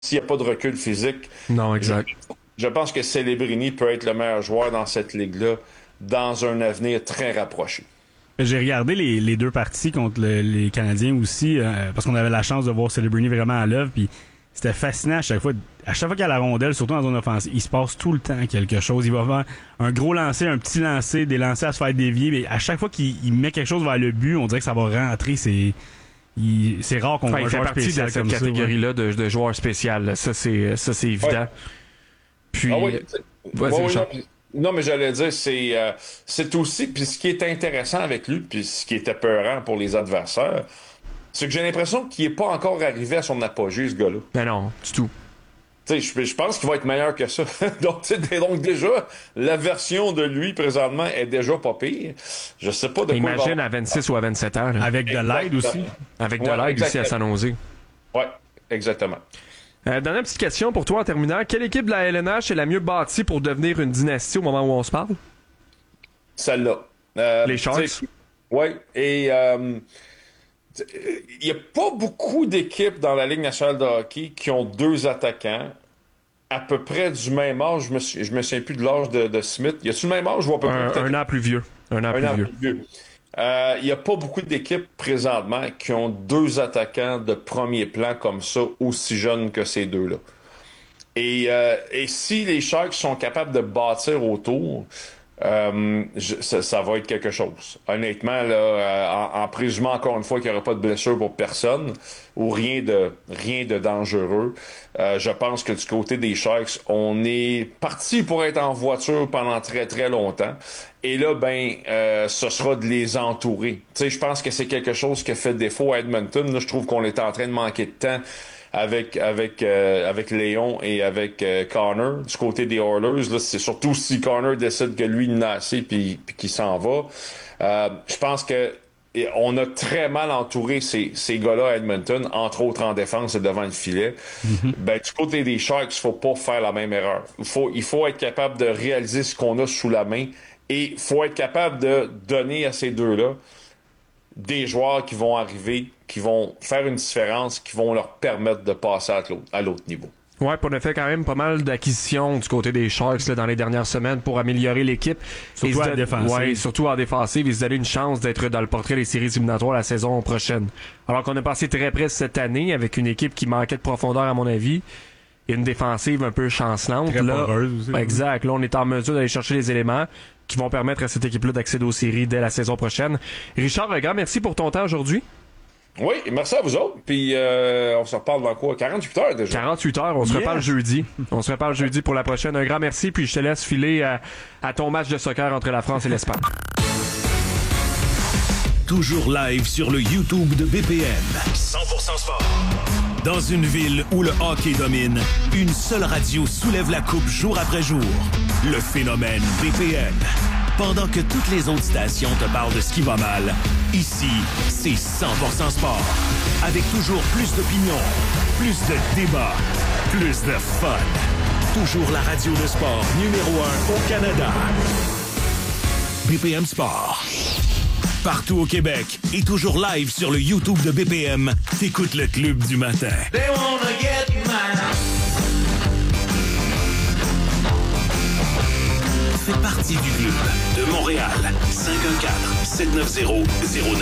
s'il n'y a pas de recul physique. Non, exact. Je pense que Celebrini peut être le meilleur joueur dans cette ligue-là dans un avenir très rapproché. J'ai regardé les deux parties contre les Canadiens aussi, parce qu'on avait la chance de voir Celebrini vraiment à l'œuvre, puis c'était fascinant à chaque fois. À chaque fois qu'il y a la rondelle, surtout en zone offensive, il se passe tout le temps quelque chose. Il va faire un gros lancer, un petit lancer, des lancers à se faire dévier, mais à chaque fois qu'il met quelque chose vers le but, on dirait que ça va rentrer. C'est rare qu'on voit un joueur spécial de cette comme catégorie-là de joueurs spécial. Ça, c'est évident. Ouais. Puis, non, mais j'allais dire, c'est aussi, puis ce qui est intéressant avec lui, puis ce qui est épeurant pour les adversaires, c'est que j'ai l'impression qu'il n'est pas encore arrivé à son apogée, ce gars-là. Ben non, du tout. Tu sais, je pense qu'il va être meilleur que ça. donc déjà, la version de lui, présentement, est déjà pas pire. Je sais pas de quoi Imagine à 26 ou à 27 ans. Là. Avec de l'aide aussi. Avec de l'aide aussi à San Jose. Ouais, exactement. Dernière petite question pour toi en terminant. Quelle équipe de la LNH est la mieux bâtie pour devenir une dynastie au moment où on se parle? Celle-là. Les Sharks? Oui, et il n'y a pas beaucoup d'équipes dans la Ligue nationale de hockey qui ont deux attaquants à peu près du même âge. Je me souviens plus de l'âge de Smith. Y a-tu le même âge ou à peu près? Un an plus vieux. Un an plus vieux. Il n'y a pas beaucoup d'équipes présentement qui ont deux attaquants de premier plan comme ça, aussi jeunes que ces deux-là. Et si les Sharks sont capables de bâtir autour, ça va être quelque chose. Honnêtement, là, en présumant encore une fois qu'il n'y aura pas de blessure pour personne ou rien de dangereux, je pense que du côté des Sharks, on est parti pour être en voiture pendant très très longtemps. Et là, ce sera de les entourer. Tu sais, je pense que c'est quelque chose qui a fait défaut à Edmonton. Là, je trouve qu'on est en train de manquer de temps avec Léon et avec Connor du côté des Oilers. Là, c'est surtout si Connor décide que lui il n'a assez puis qu'il s'en va. Je pense que on a très mal entouré ces gars-là à Edmonton, entre autres en défense et devant le filet. Mm-hmm. Du côté des Sharks, il faut pas faire la même erreur. Il faut être capable de réaliser ce qu'on a sous la main et il faut être capable de donner à ces deux-là des joueurs qui vont arriver, qui vont faire une différence, qui vont leur permettre de passer à l'autre niveau. Ouais, puis on a fait quand même pas mal d'acquisitions du côté des Sharks là, dans les dernières semaines pour améliorer l'équipe. Surtout en défensive. Ouais, surtout en défensive. Ils se donnaient une chance d'être dans le portrait des séries éliminatoires la saison prochaine. Alors qu'on a passé très près cette année avec une équipe qui manquait de profondeur à mon avis. Et une défensive un peu chancelante. Très poreuse aussi. Exact. Là, on est en mesure d'aller chercher les éléments qui vont permettre à cette équipe-là d'accéder aux séries dès la saison prochaine. Richard, un grand merci pour ton temps aujourd'hui. Oui, merci à vous autres. Puis on se reparle dans quoi? 48 heures déjà. 48 heures, on se reparle jeudi. On se reparle jeudi pour la prochaine. Un grand merci, puis je te laisse filer à ton match de soccer entre la France et l'Espagne. Toujours live sur le YouTube de BPM. 100% sport. Dans une ville où le hockey domine, une seule radio soulève la coupe jour après jour. Le phénomène BPM. Pendant que toutes les autres stations te parlent de ce qui va mal, ici, c'est 100% sport. Avec toujours plus d'opinions, plus de débats, plus de fun. Toujours la radio de sport numéro 1 au Canada. BPM Sport. Partout au Québec et toujours live sur le YouTube de BPM, t'écoutes le Club du matin. They wanna get mine. Fais partie du club de Montréal. 514-790-0919.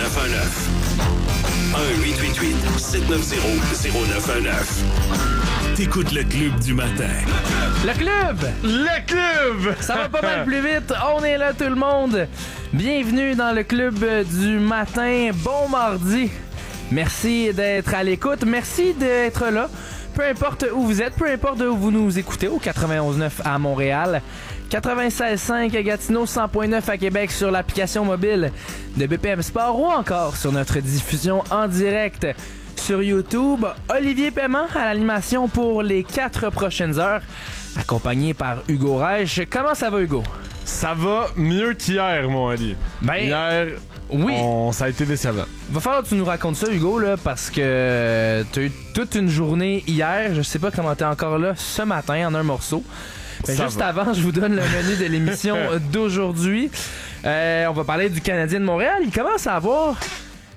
1-888-790-0919. T'écoutes le Club du matin. Le club! Le club! Ça va pas mal plus vite. On est là, tout le monde. Bienvenue dans le club du matin. Bon mardi. Merci d'être à l'écoute. Merci d'être là. Peu importe où vous êtes, peu importe où vous nous écoutez, au 91.9 à Montréal, 96.5 à Gatineau, 100.9 à Québec sur l'application mobile de BPM Sport ou encore sur notre diffusion en direct sur YouTube. Olivier Paiement à l'animation pour les 4 prochaines heures, accompagné par Hugo Reich. Comment ça va, Hugo? Ça va mieux qu'hier, mon Ali. Hier, oui. Ça a été décevant. Va falloir que tu nous racontes ça, Hugo, là, parce que t'as eu toute une journée hier. Je sais pas comment t'es encore là ce matin en un morceau. Mais juste avant, je vous donne le menu de l'émission d'aujourd'hui. On va parler du Canadien de Montréal. Il commence à avoir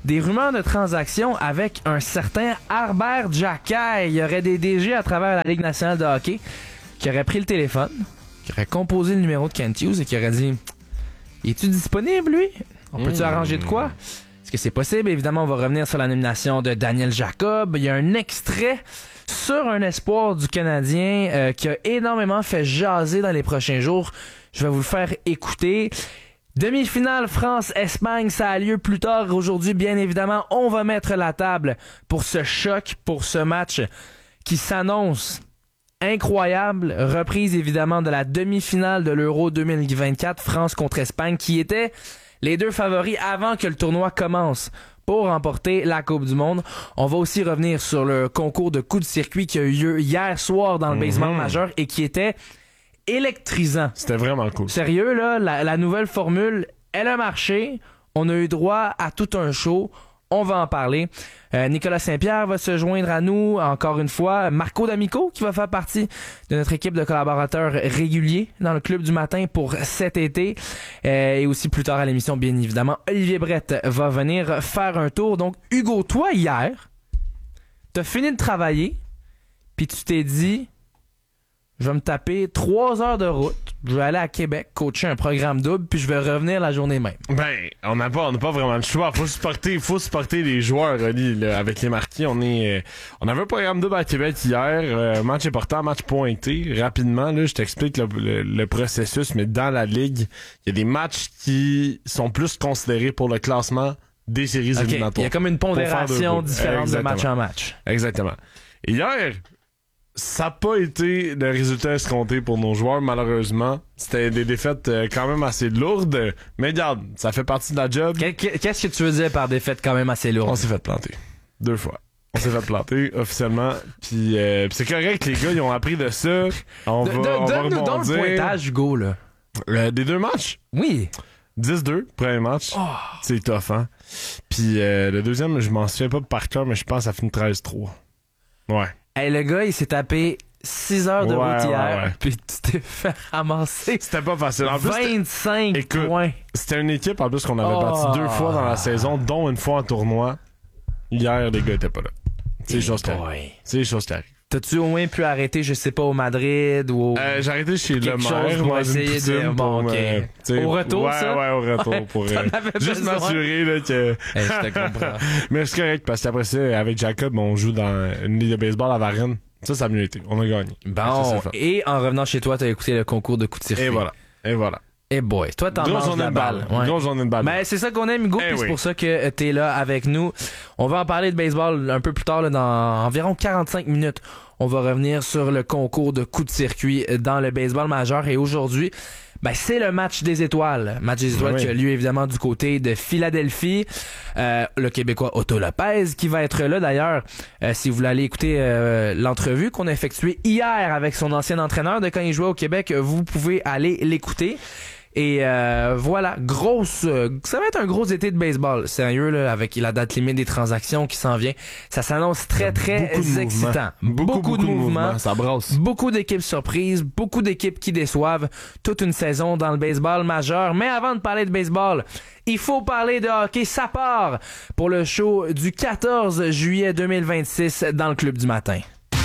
des rumeurs de transactions avec un certain Harbert Jacquet. Il y aurait des DG à travers la Ligue nationale de hockey qui auraient pris le téléphone, qui auraient composé le numéro de Kent Hughes et qui auraient dit « Es-tu disponible, lui? On peut-tu arranger de quoi? » Est-ce que c'est possible? Évidemment, on va revenir sur la nomination de Daniel Jacob. Il y a un extrait sur un espoir du Canadien qui a énormément fait jaser dans les prochains jours. Je vais vous le faire écouter. Demi-finale France-Espagne, ça a lieu plus tard aujourd'hui. Bien évidemment, on va mettre la table pour ce choc, pour ce match qui s'annonce incroyable. Reprise évidemment de la demi-finale de l'Euro 2024, France contre Espagne, qui étaient les deux favoris avant que le tournoi commence pour remporter la Coupe du Monde. On va aussi revenir sur le concours de coups de circuit qui a eu lieu hier soir dans le baseball majeur et qui était électrisant. C'était vraiment cool. Sérieux, là, la nouvelle formule, elle a marché. On a eu droit à tout un show. On va en parler. Nicolas Saint-Pierre va se joindre à nous encore une fois. Marco D'Amico qui va faire partie de notre équipe de collaborateurs réguliers dans le Club du matin pour cet été. Et aussi plus tard à l'émission, bien évidemment, Olivier Brett va venir faire un tour. Donc, Hugo, toi, hier, t'as fini de travailler, puis tu t'es dit... Je vais me taper 3 heures de route. Je vais aller à Québec, coacher un programme double, puis je vais revenir la journée même. Ben, on n'a pas vraiment le choix. Faut supporter les joueurs, Oli, là, avec les marquis. On avait un programme double à Québec hier. Match important, match pointé. Rapidement, là, je t'explique le processus, mais dans la ligue, il y a des matchs qui sont plus considérés pour le classement des séries éliminatoires. Il y a comme une pondération différente de match en match. Exactement. Et hier, ça n'a pas été le résultat escompté pour nos joueurs, malheureusement. C'était des défaites quand même assez lourdes. Mais regarde, ça fait partie de la job. Qu'est-ce que tu veux dire par défaite quand même assez lourde? On s'est fait planter. 2 fois. On s'est fait planter officiellement. Puis c'est correct, les gars, ils ont appris de ça. Donne-nous donc le pointage, Hugo, là. Des 2 matchs? Oui. 10-2, premier match. Oh. C'est tough, hein? Puis le deuxième, je m'en souviens pas par cœur, mais je pense que ça finit 13-3. Ouais. Hey, le gars, il s'est tapé 6 heures de route hier, puis tu t'es fait ramasser. C'était pas facile. En plus, 25 points. C'était une équipe, en plus, qu'on avait battu 2 fois dans la saison, dont une fois en tournoi. Hier, les gars étaient pas là. C'est les choses qui arrivent. C'est les choses qui arrivent. T'as-tu au moins pu arrêter, je sais pas, au Madrid ou au... J'ai arrêté chez le maire pour essayer de... Bon, OK. Au retour, ça? Ouais, au retour. Pour juste m'assurer là, que... je te comprends. Mais c'est correct, parce qu'après ça, avec Jacob, on joue dans une ligue de baseball à Varennes. Ça a mieux été. On a gagné. Bon, et en revenant chez toi, t'as écouté le concours de coups de circuit. Et voilà. Eh boy, toi t'en manges la balle. Grosse journée de balle. Ben c'est ça qu'on aime, Hugo, puis c'est pour ça que t'es là avec nous. On va en parler de baseball un peu plus tard, là, dans environ 45 minutes. On va revenir sur le concours de coups de circuit dans le baseball majeur. Et aujourd'hui, ben c'est le match des étoiles. Match des étoiles qui a lieu évidemment du côté de Philadelphie. Le Québécois Otto Lopez qui va être là d'ailleurs. Si vous voulez aller écouter l'entrevue qu'on a effectuée hier avec son ancien entraîneur de quand il jouait au Québec, vous pouvez aller l'écouter. Et voilà, ça va être un gros été de baseball, sérieux là, avec la date limite des transactions qui s'en vient. Ça s'annonce très excitant. Beaucoup de mouvements, ça brasse. Beaucoup d'équipes surprises, beaucoup d'équipes qui déçoivent. Toute une saison dans le baseball majeur. Mais avant de parler de baseball, il faut parler de hockey. Ça part pour le show du 14 juillet 2026 dans le Club du matin.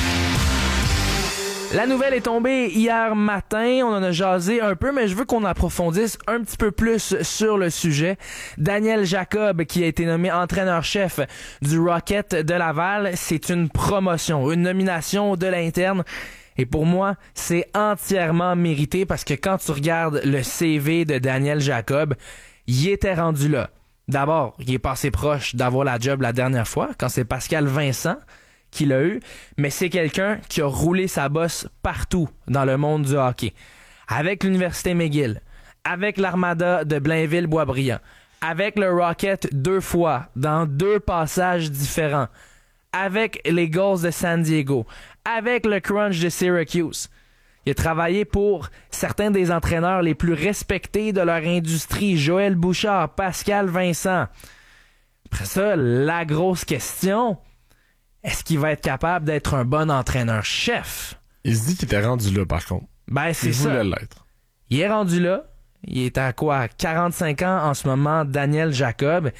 La nouvelle est tombée hier matin, on en a jasé un peu, mais je veux qu'on approfondisse un petit peu plus sur le sujet. Daniel Jacob, qui a été nommé entraîneur-chef du Rocket de Laval, c'est une promotion, une nomination de l'interne. Et pour moi, c'est entièrement mérité parce que quand tu regardes le CV de Daniel Jacob, il était rendu là. D'abord, il est passé proche d'avoir la job la dernière fois, quand c'est Pascal Vincent qui l'a eu, mais c'est quelqu'un qui a roulé sa bosse partout dans le monde du hockey. Avec l'Université McGill, avec l'Armada de Blainville-Boisbriand, avec le Rocket 2 fois, dans 2 passages différents, avec les Gulls de San Diego, avec le Crunch de Syracuse. Il a travaillé pour certains des entraîneurs les plus respectés de leur industrie, Joël Bouchard, Pascal Vincent. Après ça, la grosse question... Est-ce qu'il va être capable d'être un bon entraîneur-chef? Il se dit qu'il était rendu là, par contre. Ben, c'est ça. Il voulait l'être. Il est rendu là. Il est à quoi? 45 ans en ce moment, Daniel Jacob.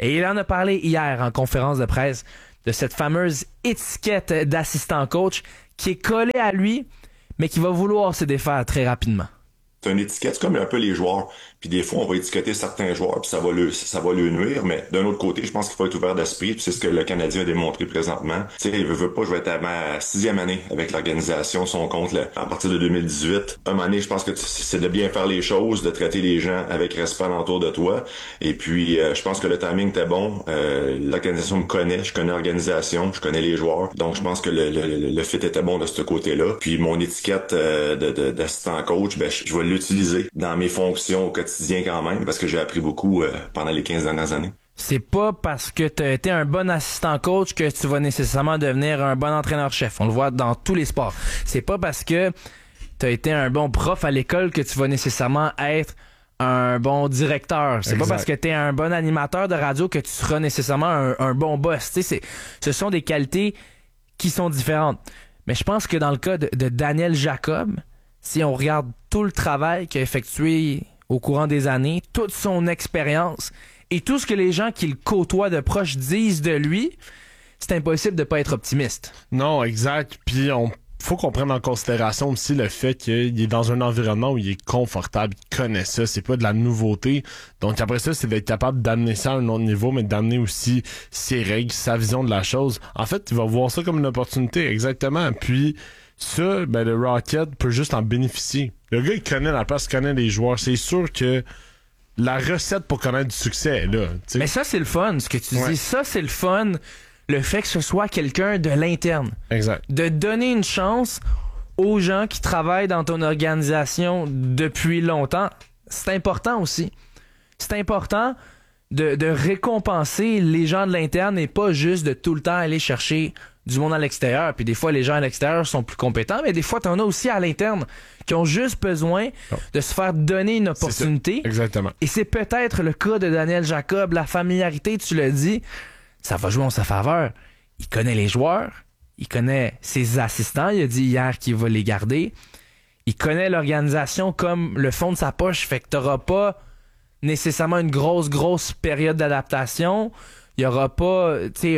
Et il en a parlé hier en conférence de presse de cette fameuse étiquette d'assistant coach qui est collée à lui, mais qui va vouloir se défaire très rapidement. C'est une étiquette, c'est comme un peu les joueurs. Puis des fois, on va étiqueter certains joueurs, puis ça va le nuire. Mais d'un autre côté, je pense qu'il faut être ouvert d'esprit. Puis c'est ce que le Canadien a démontré présentement. Tu sais, il veut pas jouer à ma 6e année avec l'organisation, son compte, là, à partir de 2018. Un moment donné, je pense que c'est de bien faire les choses, de traiter les gens avec respect alentour de toi. Et puis, je pense que le timing était bon. L'organisation me connaît, je connais l'organisation, je connais les joueurs. Donc, je pense que le fit était bon de ce côté-là. Puis mon étiquette d'assistant coach, ben, je vais l'utiliser dans mes fonctions au quotidien quand même, parce que j'ai appris beaucoup pendant les 15 dernières années. C'est pas parce que tu as été un bon assistant coach que tu vas nécessairement devenir un bon entraîneur-chef. On le voit dans tous les sports. C'est pas parce que tu as été un bon prof à l'école que tu vas nécessairement être un bon directeur. C'est pas parce que tu es un bon animateur de radio que tu seras nécessairement un bon boss. Tu sais, ce sont des qualités qui sont différentes. Mais je pense que dans le cas de Daniel Jacob, si on regarde tout le travail qu'il a effectué au courant des années, toute son expérience et tout ce que les gens qui le côtoient de proche disent de lui, c'est impossible de pas être optimiste. Non, exact. Puis faut qu'on prenne en considération aussi le fait qu'il est dans un environnement où il est confortable, il connaît ça, c'est pas de la nouveauté. Donc après ça, c'est d'être capable d'amener ça à un autre niveau, mais d'amener aussi ses règles, sa vision de la chose. En fait, il va voir ça comme une opportunité, exactement. Puis ça, ben le Rocket peut juste en bénéficier. Le gars, il connaît la place, il connaît les joueurs. C'est sûr que la recette pour connaître du succès est là. T'sais. Mais ça, c'est le fun, ce que tu dis. Ça, c'est le fun, le fait que ce soit quelqu'un de l'interne. Exact. De donner une chance aux gens qui travaillent dans ton organisation depuis longtemps. C'est important aussi. C'est important de récompenser les gens de l'interne et pas juste de tout le temps aller chercher du monde à l'extérieur. Puis des fois, les gens à l'extérieur sont plus compétents, mais des fois, t'en as aussi à l'interne qui ont juste besoin de se faire donner une opportunité. Exactement. Et c'est peut-être le cas de Daniel Jacob. La familiarité, tu l'as dit, ça va jouer en sa faveur. Il connaît les joueurs, il connaît ses assistants, il a dit hier qu'il va les garder. Il connaît l'organisation comme le fond de sa poche, fait que t'auras pas nécessairement une grosse période d'adaptation. Il y aura pas, tu sais,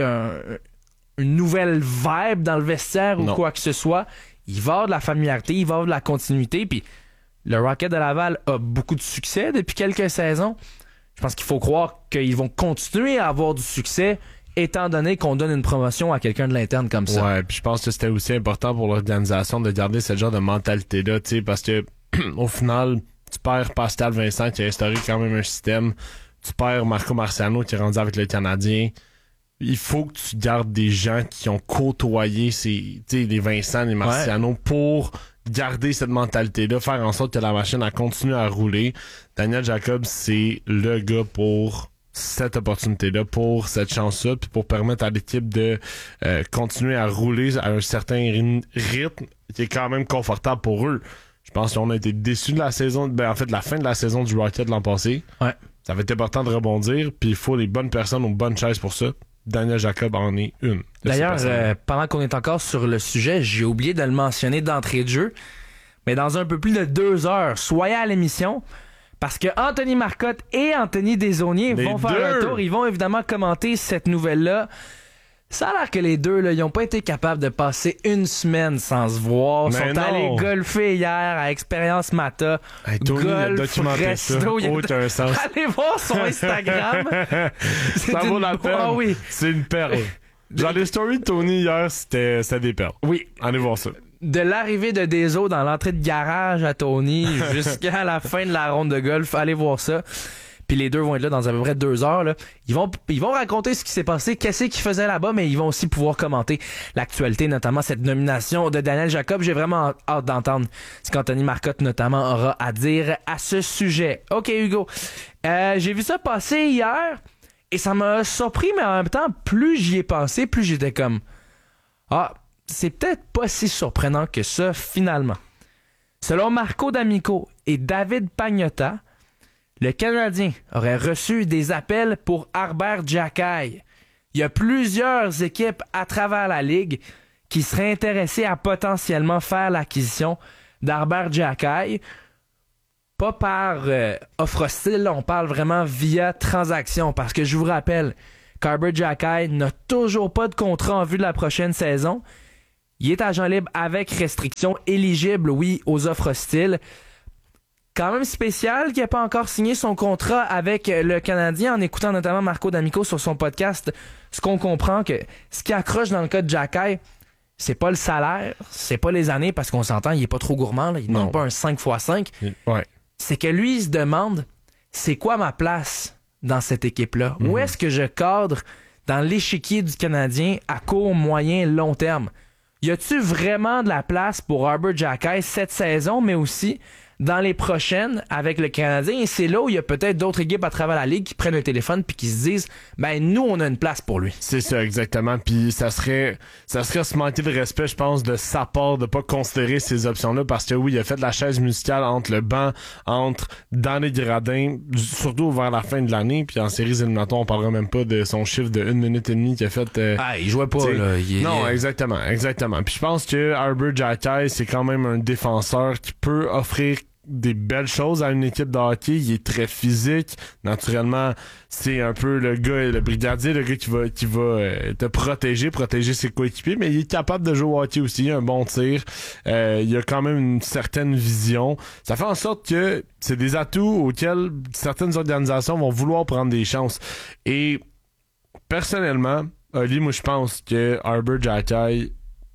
une nouvelle vibe dans le vestiaire ou quoi que ce soit. Il va avoir de la familiarité, il va avoir de la continuité. Puis le Rocket de Laval a beaucoup de succès depuis quelques saisons. Je pense qu'il faut croire qu'ils vont continuer à avoir du succès étant donné qu'on donne une promotion à quelqu'un de l'interne comme ça. Ouais, puis je pense que c'était aussi important pour l'organisation de garder ce genre de mentalité-là, tu sais, parce que au final, tu perds Pascal Vincent qui a instauré quand même un système. Tu perds Marco Marciano qui est rendu avec le Canadien. Il faut que tu gardes des gens qui ont côtoyé les Vincent, les Marciano pour garder cette mentalité-là, faire en sorte que la machine a continué à rouler. Daniel Jacob, c'est le gars pour cette opportunité-là, pour cette chance-là, puis pour permettre à l'équipe de continuer à rouler à un certain rythme qui est quand même confortable pour eux. Je pense qu'on a été déçus de la saison, en fait, de la fin de la saison du Rocket l'an passé. Ouais. Ça va être important de rebondir, puis il faut les bonnes personnes aux bonnes chaises pour ça. Daniel Jacob en est une. D'ailleurs, pendant qu'on est encore sur le sujet, j'ai oublié de le mentionner d'entrée de jeu, mais dans un peu plus de 2 heures, soyez à l'émission, parce que Anthony Marcotte et Anthony Desaulniers vont faire un tour. Ils vont évidemment commenter cette nouvelle-là. Ça a l'air que les deux, là, ils n'ont pas été capables de passer une semaine sans se voir. Ils sont allés golfer hier à Expérience Mata. Hey, Tony, golf, resto. Allez voir son Instagram. Ça vaut la peine. Ah, oui. C'est une perle. Dans les stories de Tony hier, c'était des perles. Oui. Allez voir ça. De l'arrivée de Deso dans l'entrée de garage à Tony jusqu'à la fin de la ronde de golf, allez voir ça. Puis les deux vont être là dans à peu près 2 heures. Là. Ils vont raconter ce qui s'est passé, qu'est-ce qu'ils faisaient là-bas, mais ils vont aussi pouvoir commenter l'actualité, notamment cette nomination de Daniel Jacob. J'ai vraiment hâte d'entendre ce qu'Anthony Marcotte notamment aura à dire à ce sujet. OK, Hugo. J'ai vu ça passer hier et ça m'a surpris, mais en même temps, plus j'y ai pensé, plus j'étais comme c'est peut-être pas si surprenant que ça, finalement. Selon Marco D'Amico et David Pagnotta, le Canadien aurait reçu des appels pour Arber Xhekaj. Il y a plusieurs équipes à travers la Ligue qui seraient intéressées à potentiellement faire l'acquisition d'Arber Xhekaj. pas par offre hostile, on parle vraiment via transaction. Parce que je vous rappelle qu'Arber Xhekaj n'a toujours pas de contrat en vue de la prochaine saison. Il est agent libre avec restriction, éligible, oui, aux offres hostiles. Quand même spécial qu'il n'ait pas encore signé son contrat avec le Canadien. En écoutant notamment Marco D'Amico sur son podcast, ce qu'on comprend que ce qui accroche dans le cas de Xhekaj, c'est pas le salaire, c'est pas les années, parce qu'on s'entend, il est pas trop gourmand, là, il demande pas un 5x5. Ouais. C'est que lui, il se demande, c'est quoi ma place dans cette équipe-là? Où est-ce que je cadre dans l'échiquier du Canadien à court, moyen, long terme? Y a-tu vraiment de la place pour Arber Xhekaj cette saison, mais aussi dans les prochaines avec le Canadien? Et c'est là où il y a peut-être d'autres équipes à travers la ligue qui prennent le téléphone puis qui se disent, ben nous, on a une place pour lui. C'est ça, exactement. Puis ça serait se manquer de respect, je pense, de sa part de pas considérer ces options-là, parce que oui, il a fait de la chaise musicale entre le banc, dans les gradins, surtout vers la fin de l'année. Puis en séries éliminatoires, on parlera même pas de son chiffre de 1 minute et demie qu'il a fait. Il jouait pas, là. Non, exactement. Puis je pense que Arber Xhekaj, c'est quand même un défenseur qui peut offrir des belles choses à une équipe de hockey. Il est très physique. Naturellement, c'est un peu le gars, le brigadier, le gars qui va te protéger ses coéquipiers, mais il est capable de jouer au hockey aussi. Il a un bon tir. Il a quand même une certaine vision. Ça fait en sorte que c'est des atouts auxquels certaines organisations vont vouloir prendre des chances. Et personnellement, Oli, moi je pense que Arber Xhekaj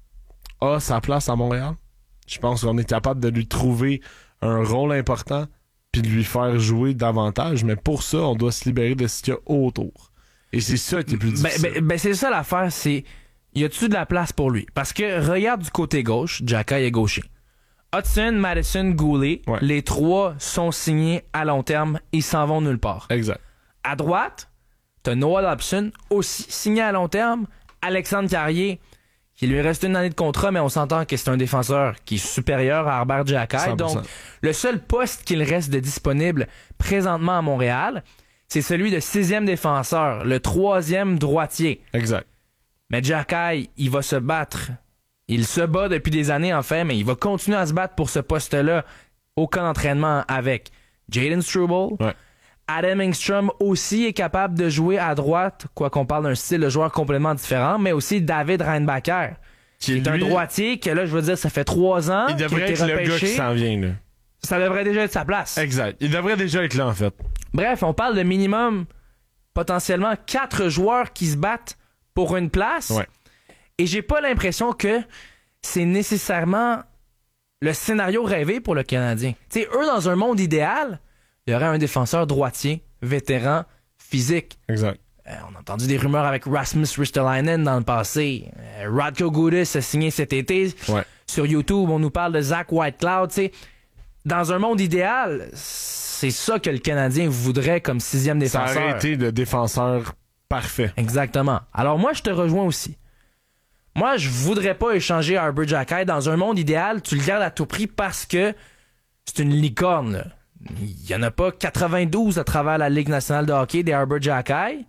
a sa place à Montréal. Je pense qu'on est capable de lui trouver un rôle important puis de lui faire jouer davantage, mais pour ça, on doit se libérer de ce qu'il y a autour. Et c'est ça qui est plus difficile. Ben c'est ça l'affaire, c'est y a-tu de la place pour lui? Parce que regarde du côté gauche, Xhekaj est gaucher. Hudson, Madison, Goulet, les trois sont signés à long terme, ils s'en vont nulle part. Exact. À droite, t'as Noah Dobson, aussi signé à long terme, Alexandre Carrier, qui lui reste une année de contrat, mais on s'entend que c'est un défenseur qui est supérieur à Arber Xhekaj. 100%. Donc, le seul poste qu'il reste de disponible présentement à Montréal, c'est celui de 6e défenseur, le 3e droitier. Exact. Mais Xhekaj, il va se battre. Il se bat depuis des années, en fait, mais il va continuer à se battre pour ce poste-là au camp d'entraînement avec Jayden Struble. Ouais. Adam Engstrom aussi est capable de jouer à droite, quoi qu'on parle d'un style de joueur complètement différent, mais aussi David Reinbacher, qui est un droitier que là, je veux dire, ça fait 3 ans qu'il a été repêché. Il devrait être le gars qui s'en vient, là. Ça devrait déjà être sa place. Exact. Il devrait déjà être là, en fait. Bref, on parle de minimum, potentiellement 4 joueurs qui se battent pour une place. Ouais. Et j'ai pas l'impression que c'est nécessairement le scénario rêvé pour le Canadien. Tu sais, eux, dans un monde idéal, il y aurait un défenseur droitier, vétéran, physique. Exact. On a entendu des rumeurs avec Rasmus Ristolainen dans le passé. Radko Gudas a signé cet été. Ouais. Sur YouTube, on nous parle de Zach Whitecloud. T'sais. Dans un monde idéal, c'est ça que le Canadien voudrait comme 6e défenseur. Ça aurait été le défenseur parfait. Exactement. Alors moi, je te rejoins aussi. Moi, je voudrais pas échanger Arber Xhekaj. Dans un monde idéal, tu le gardes à tout prix parce que c'est une licorne, là. Il n'y en a pas 92 à travers la Ligue nationale de hockey des Arber Xhekaj.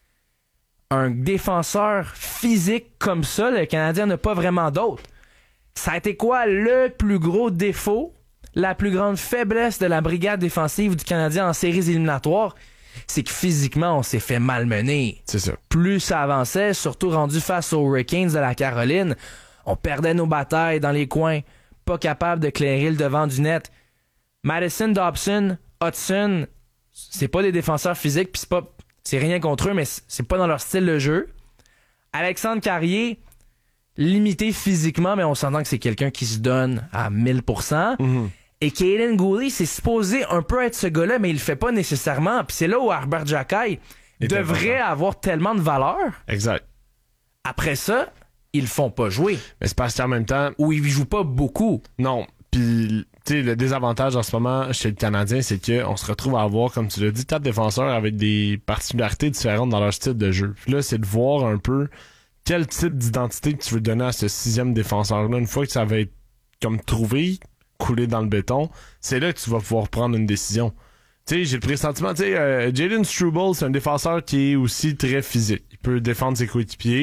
Un défenseur physique comme ça, le Canadien n'a pas vraiment d'autre. Ça a été quoi le plus gros défaut, la plus grande faiblesse de la brigade défensive du Canadien en séries éliminatoires? C'est que physiquement, on s'est fait malmener. C'est ça. Plus ça avançait, surtout rendu face aux Hurricanes de la Caroline, on perdait nos batailles dans les coins, pas capable de clairer le devant du net. Madison, Dobson, Hudson, c'est pas des défenseurs physiques, puis c'est rien contre eux, mais c'est pas dans leur style de jeu. Alexandre Carrier, limité physiquement, mais on s'entend que c'est quelqu'un qui se donne à 1000%. Mm-hmm. Et Kaden Goulet, c'est supposé un peu être ce gars-là, mais il le fait pas nécessairement. Puis c'est là où Arber Xhekaj devrait avoir tellement de valeur. Exact. Après ça, ils le font pas jouer. Mais c'est parce qu'en même temps... Ou ils jouent pas beaucoup. Non. Puis, tu sais, le désavantage en ce moment chez le Canadien, c'est qu'on se retrouve à avoir, comme tu l'as dit, 4 défenseurs avec des particularités différentes dans leur style de jeu. Puis là, c'est de voir un peu quel type d'identité tu veux donner à ce 6e défenseur-là. Une fois que ça va être comme trouvé, coulé dans le béton, c'est là que tu vas pouvoir prendre une décision. Tu sais, j'ai le pressentiment, tu sais, Jayden Struble, c'est un défenseur qui est aussi très physique. Il peut défendre ses coéquipiers.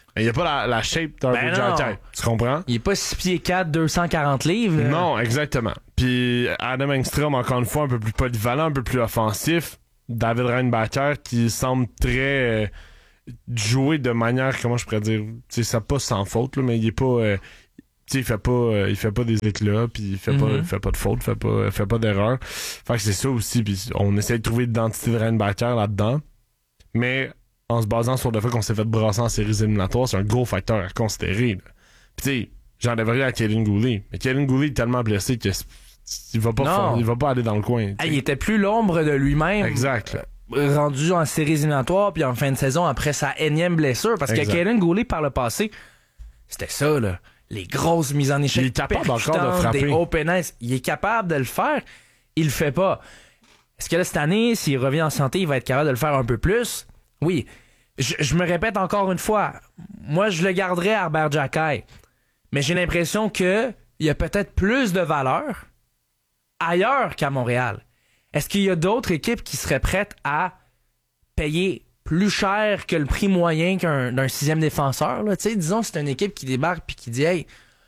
Il n'y a pas la shape d'un Ben Jacquet. Tu comprends? Il est pas 6 pieds 4, 240 livres. Là. Non, exactement. Puis Adam Engstrom, encore une fois, un peu plus polyvalent, un peu plus offensif. David Reinbacher, qui semble très jouer de manière, comment je pourrais dire, tu sais, c'est pas sans faute, là, mais il est pas... tu sais, il fait pas des éclats, puis il fait pas de faute, fait pas d'erreur. Fait que c'est ça aussi, puis on essaie de trouver l'identité de Reinbacher là-dedans. Mais en se basant sur le fait qu'on s'est fait brasser en séries éliminatoires, c'est un gros facteur à considérer. Là. Puis tu sais, j'enlève rien à Kaiden Guhle. Mais Kaiden Guhle est tellement blessé que il va pas aller dans le coin. Il était plus l'ombre de lui-même. Exact. Rendu en séries éliminatoires, puis en fin de saison après sa énième blessure. Parce que Kaiden Guhle, par le passé, c'était ça, là. Les grosses mises en échec. Il est capable encore de frapper. Des open ice. Il est capable de le faire. Il le fait pas. Est-ce que là, cette année, s'il revient en santé, il va être capable de le faire un peu plus? Oui. Je me répète encore une fois. Moi, je le garderais à Arber Xhekaj. Mais j'ai l'impression qu'il y a peut-être plus de valeur ailleurs qu'à Montréal. Est-ce qu'il y a d'autres équipes qui seraient prêtes à payer plus cher que le prix moyen d'un sixième défenseur? Là? Disons, c'est une équipe qui débarque et qui dit « Hey,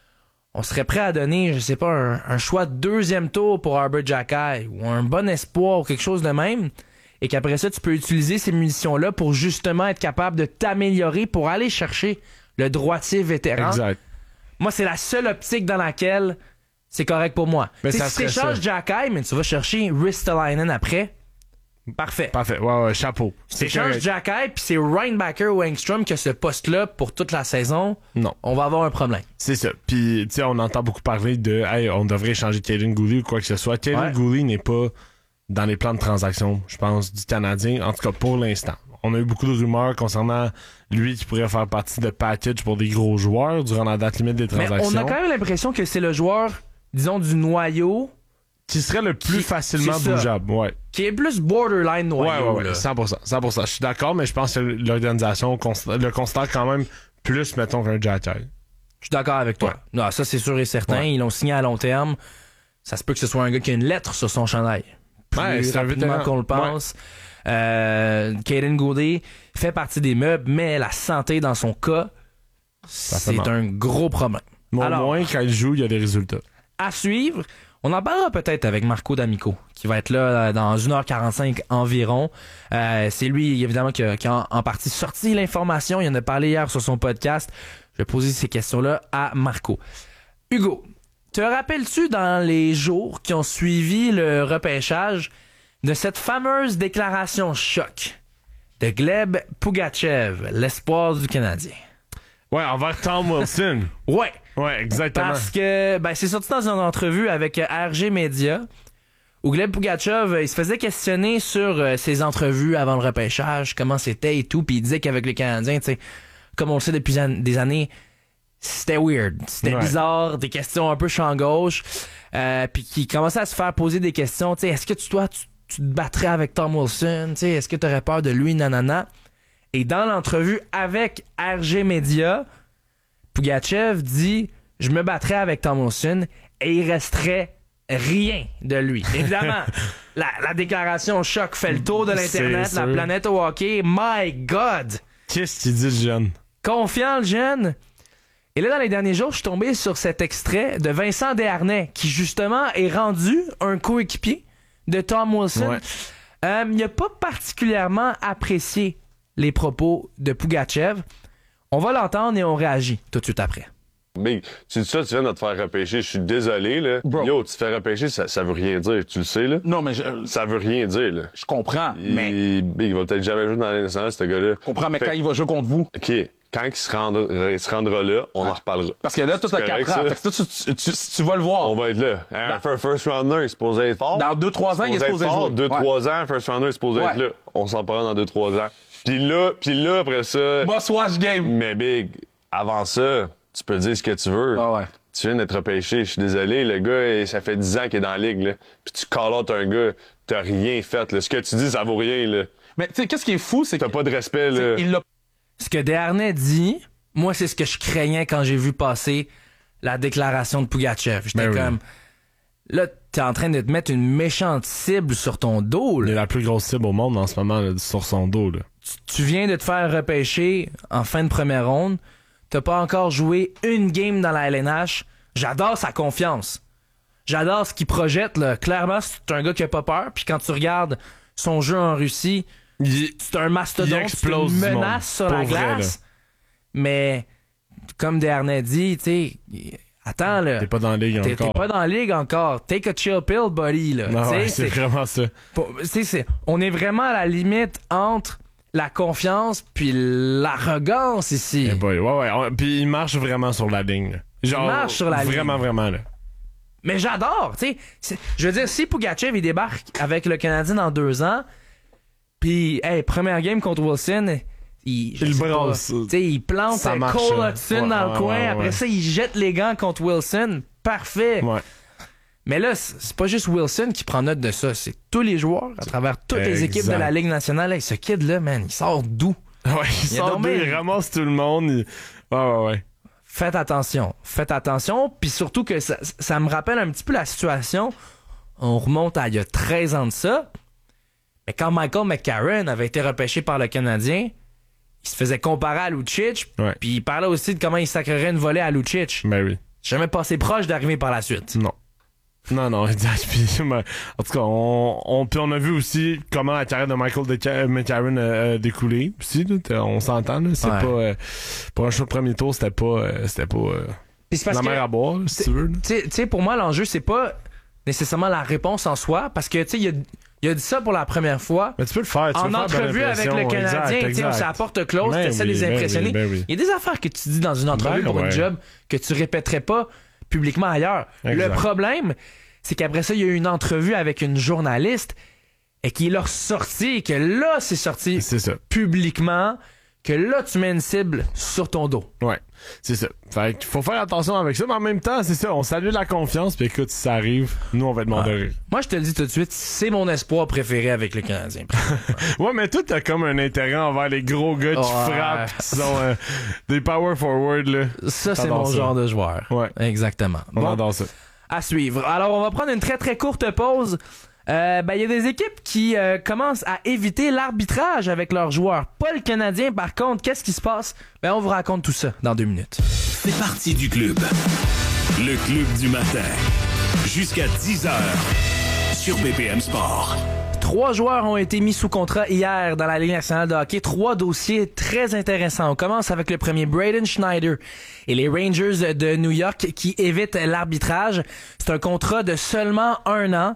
on serait prêt à donner, je sais pas, un choix de deuxième tour pour Arber Xhekaj ou un bon espoir ou quelque chose de même. » Et qu'après ça, tu peux utiliser ces munitions-là pour justement être capable de t'améliorer pour aller chercher le droitier vétéran. Exact. Moi, c'est la seule optique dans laquelle c'est correct pour moi. Mais si ça tu serait échanges Xhekaj, mais tu vas chercher Ristolainen après, parfait. Parfait. Ouais, chapeau. Tu échanges Xhekaj, puis c'est Reinbacher ou Engstrom qui a ce poste-là pour toute la saison. Non. On va avoir un problème. C'est ça. Puis, tu sais, on entend beaucoup parler de « Hey, on devrait échanger Kaiden Guhle ou quoi que ce soit ». Kaiden Guhle n'est pas dans les plans de transaction, je pense, du Canadien, en tout cas pour l'instant. On a eu beaucoup de rumeurs concernant lui qui pourrait faire partie de package pour des gros joueurs durant la date limite des transactions. Mais on a quand même l'impression que c'est le joueur, disons, du noyau... Qui serait le plus facilement bougeable, ouais. Qui est plus borderline noyau, ouais, 100%. Je suis d'accord, mais je pense que l'organisation le considère quand même plus, mettons, qu'un Xhekaj. Je suis d'accord avec toi. Ouais. Non, ça, c'est sûr et certain. Ouais. Ils l'ont signé à long terme. Ça se peut que ce soit un gars qui a une lettre sur son chandail. Plus c'est rapidement qu'on le pense. Kaiden Guhle fait partie des meubles, mais la santé dans son cas, c'est un gros problème. Mais Alors, au moins, quand il joue, il y a des résultats. À suivre, on en parlera peut-être avec Marco D'Amico, qui va être là dans 1h45 environ. C'est lui, évidemment, qui a en partie sorti l'information. Il en a parlé hier sur son podcast. Je vais poser ces questions-là à Marco. Hugo, te rappelles-tu dans les jours qui ont suivi le repêchage de cette fameuse déclaration choc de Gleb Pugachev, l'espoir du Canadien? Ouais, envers Tom Wilson. Ouais, exactement. parce que c'est sorti dans une entrevue avec RG Media où Gleb Pugachev, il se faisait questionner sur ses entrevues avant le repêchage, comment c'était et tout, puis il disait qu'avec les Canadiens, tu sais, comme on le sait depuis des années, c'était weird, c'était bizarre, des questions un peu champ gauche, puis qui commençait à se faire poser des questions, tu sais, est-ce que tu te battrais avec Tom Wilson, tu sais, est-ce que tu aurais peur de lui, nanana. Et dans l'entrevue avec RG Media, Pugachev dit « Je me battrais avec Tom Wilson et il resterait rien de lui. » Évidemment, la déclaration choc fait le tour de l'Internet, la planète au hockey. My God! Qu'est-ce qu'il dit, le jeune? Confiant, le jeune. Et là, dans les derniers jours, je suis tombé sur cet extrait de Vincent Desharnais, qui justement est rendu un coéquipier de Tom Wilson. Ouais. Il n'a pas particulièrement apprécié les propos de Pugachev. On va l'entendre et on réagit tout de suite après. Big, tu dis ça, tu viens de te faire repêcher. Je suis désolé, là. Bro. Yo, tu te fais repêcher, ça veut rien dire. Tu le sais, là? Non, mais ça veut rien dire, là. Je comprends, mais... Big, il va peut-être jamais jouer dans la nationale, ce gars-là. Je comprends, mais quand il va jouer contre vous... OK. Quand il se rendra là, on en reparlera. Parce que là, tout a 4 ans. Fait que là, tu vas le voir. On va être là. Un first rounder, il est supposé être fort. Dans 2-3 ans, il est supposé jouer. 2-3 ans, un first rounder est supposé être là. On s'en parlera dans 2-3 ans. Puis là, après ça... Boss watch game. Mais Big, avant ça, tu peux dire ce que tu veux. Ah ouais. Tu viens d'être repêché. Je suis désolé, le gars, ça fait 10 ans qu'il est dans la ligue, là. Puis tu call out un gars, t'as rien fait, là. Ce que tu dis, ça vaut rien, là. Mais tu sais, qu'est-ce qui est fou, c'est que... T'as pas de respect, là. Ce que Desharnais dit, moi, c'est ce que je craignais quand j'ai vu passer la déclaration de Pugachev. J'étais comme... Là, t'es en train de te mettre une méchante cible sur ton dos, là. Il est la plus grosse cible au monde en ce moment, là, sur son dos, là. tu viens de te faire repêcher en fin de première ronde, t'as pas encore joué une game dans la LNH. J'adore sa confiance. J'adore ce qu'il projette, là. Clairement, c'est un gars qui a pas peur. Puis quand tu regardes son jeu en Russie, c'est un mastodonte, c'est une menace sur la glace. Mais comme Desharnais dit, tu sais, attends là. T'es pas dans la ligue encore. T'es pas dans la ligue encore. Take a chill pill, buddy, là. Non, ouais, c'est vraiment ça. On est vraiment à la limite entre la confiance puis l'arrogance ici. Eh boy, ouais. Puis il marche vraiment sur la ligne. Là. Genre, il marche sur la ligne. Vraiment, là. Mais j'adore, tu sais. Je veux dire, si Pougachev, il débarque avec le Canadien dans 2 ans, puis, première game contre Wilson, il brasse. Tu sais, il plante Cole Hudson dans le coin. Après ça, il jette les gants contre Wilson. Parfait. Ouais. Mais là, c'est pas juste Wilson qui prend note de ça. C'est tous les joueurs à travers toutes les équipes de la Ligue nationale. Hey, ce kid-là, man, il sort d'où? Ouais, il sort d'où? Il ramasse tout le monde. Ouais. Faites attention. Puis surtout que ça me rappelle un petit peu la situation. On remonte à il y a 13 ans de ça. Mais quand Michael McCarron avait été repêché par le Canadien, il se faisait comparer à Lucic. Puis il parlait aussi de comment il sacrerait une volée à Lucic. Ben oui. Jamais passé proche d'arriver par la suite. Non, exact. Puis, en tout cas, on a vu aussi comment la carrière de Michael McCarron a découlé. Aussi, là, on s'entend. Là, c'est pas pour un show de premier tour, c'était pas la mer à boire, là, si tu veux. Tu sais, pour moi, l'enjeu, c'est pas nécessairement la réponse en soi, parce que tu sais, il a dit ça pour la première fois. Mais tu peux le faire. En entrevue avec le Canadien, tu sais, où c'est à porte close, tu essaies de les impressionner. Oui. Il y a des affaires que tu dis dans une entrevue pour une job que tu répéterais pas publiquement ailleurs. Exact. Le problème, c'est qu'après ça, il y a eu une entrevue avec une journaliste et qui est ressorti et que là, c'est sorti publiquement, que là, tu mets une cible sur ton dos. Ouais, c'est ça. Fait qu'il faut faire attention avec ça, mais en même temps, c'est ça, on salue la confiance, puis écoute, si ça arrive, nous, on va être morts de rire. Moi, je te le dis tout de suite, c'est mon espoir préféré avec le Canadien. Ouais, mais toi, t'as comme un intérêt envers les gros gars qui frappent, qui sont des power forward, là. Ça, c'est mon genre de joueur. Ouais. Exactement. On adore ça. À suivre. Alors, on va prendre une très, très courte pause. Il y a des équipes qui commencent à éviter l'arbitrage avec leurs joueurs. Pas le Canadien, par contre. Qu'est-ce qui se passe? On vous raconte tout ça dans 2 minutes. Fais partie du club. Le club du matin. Jusqu'à 10h. Sur BPM Sport. 3 joueurs ont été mis sous contrat hier dans la Ligue nationale de hockey. 3 dossiers très intéressants. On commence avec le premier, Braden Schneider et les Rangers de New York qui évitent l'arbitrage. C'est un contrat de seulement 1 an.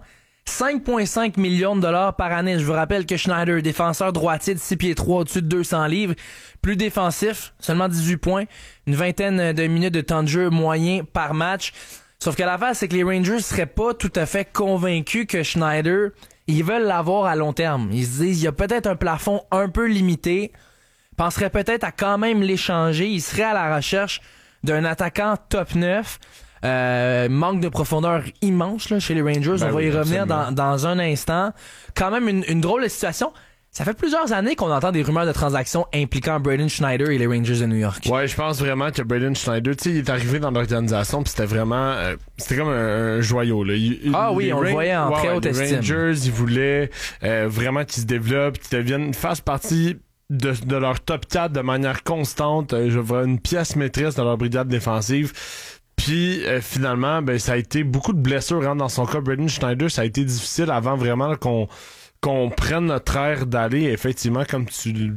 5,5 millions de dollars par année. Je vous rappelle que Schneider, défenseur droitier de 6 pieds 3 au-dessus de 200 livres, plus défensif, seulement 18 points, une vingtaine de minutes de temps de jeu moyen par match. Sauf que l'affaire, c'est que les Rangers seraient pas tout à fait convaincus que Schneider, ils veulent l'avoir à long terme. Ils se disent, il y a peut-être un plafond un peu limité, penseraient peut-être à quand même l'échanger. Ils seraient à la recherche d'un attaquant top 9. Manque de profondeur immense là, chez les Rangers. On va y revenir dans un instant. Quand même une drôle de situation. Ça fait plusieurs années qu'on entend des rumeurs de transactions impliquant Braden Schneider et les Rangers de New York. Ouais, je pense vraiment que Braden Schneider, tu sais, il est arrivé dans l'organisation puis c'était vraiment... c'était comme un joyau. Là. On le voyait en très haute estime. Les Rangers, ils voulaient vraiment qu'il se développe, qu'il devienne fasse partie de leur top 4 de manière constante. Je vois une pièce maîtresse de leur brigade défensive. Puis finalement, ça a été beaucoup de blessures dans son cas. Braden Schneider, ça a été difficile avant vraiment là, qu'on prenne notre air d'aller. Effectivement, comme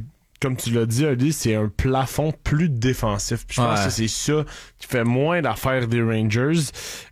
tu l'as dit, Ali, c'est un plafond plus défensif. Puis je pense que c'est ça qui fait moins l'affaire des Rangers.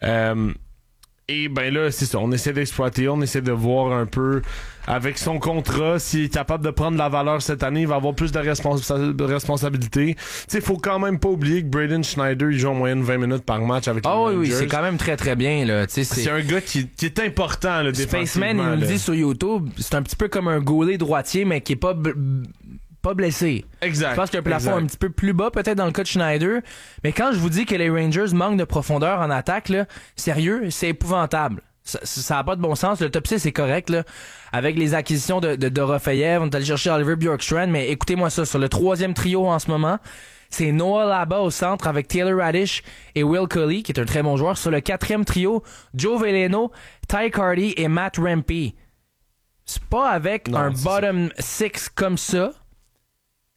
Et là, c'est ça. On essaie d'exploiter, on essaie de voir un peu avec son contrat, s'il est capable de prendre la valeur cette année, il va avoir plus de responsabilités. Tu sais, faut quand même pas oublier que Braden Schneider, il joue en moyenne 20 minutes par match avec les Rangers. Oui, c'est quand même très très bien, là. C'est un gars qui est important, là, défensivement. Spaceman, il nous le dit sur YouTube, c'est un petit peu comme un goalie droitier, mais qui est pas blessé. Exact. Je pense qu'il y a un plafond un petit peu plus bas, peut-être dans le cas de Schneider. Mais quand je vous dis que les Rangers manquent de profondeur en attaque, là, sérieux, c'est épouvantable. Ça n'a pas de bon sens. Le top 6 est correct, là. Avec les acquisitions de Dorofeyev, on est allé chercher Oliver Bjorkstrand, mais écoutez-moi ça. Sur le 3e trio en ce moment, c'est Noah Laba au centre avec Taylor Radish et Will Cully, qui est un très bon joueur. Sur le 4e trio, Joe Veleno, Ty Cardi et Matt Rempe. C'est pas avec un bottom 6 comme ça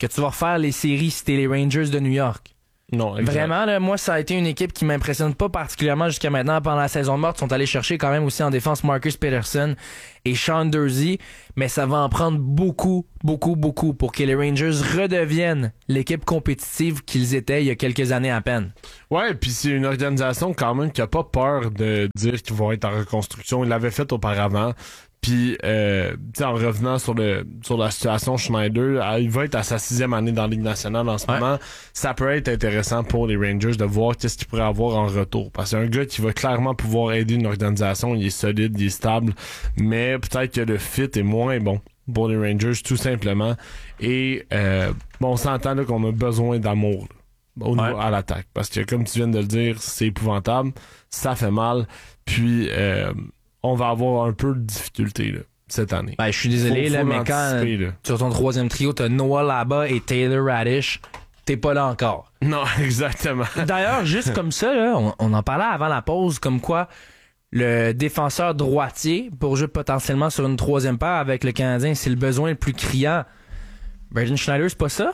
que tu vas refaire les séries si t'es les Rangers de New York. Non, exact. Vraiment, là, moi, ça a été une équipe qui m'impressionne pas particulièrement jusqu'à maintenant. Pendant la saison morte, ils sont allés chercher quand même aussi en défense Marcus Pettersson et Sean Durzi, mais ça va en prendre beaucoup pour que les Rangers redeviennent l'équipe compétitive qu'ils étaient il y a quelques années à peine. Ouais, puis c'est une organisation quand même qui a pas peur de dire qu'ils vont être en reconstruction. Ils l'avaient fait auparavant. Puis, en revenant sur la situation Schneider, il va être à sa 6e année dans la Ligue nationale en ce moment. Ça peut être intéressant pour les Rangers de voir qu'est-ce qu'il pourrait avoir en retour. Parce que c'est un gars qui va clairement pouvoir aider une organisation. Il est solide, il est stable. Mais peut-être que le fit est moins bon pour les Rangers, tout simplement. Et, on s'entend là qu'on a besoin d'amour là, au niveau à l'attaque. Parce que, comme tu viens de le dire, c'est épouvantable. Ça fait mal. Puis, on va avoir un peu de difficulté là, cette année. Ben, je suis désolé, faut mais quand sur ton 3e trio, t'as Noah Laba et Taylor Radish, t'es pas là encore. Non, exactement. D'ailleurs, juste comme ça, là, on en parlait avant la pause, comme quoi le défenseur droitier pour jouer potentiellement sur une 3e paire avec le Canadien, c'est le besoin le plus criant. Braden Schneider, c'est pas ça?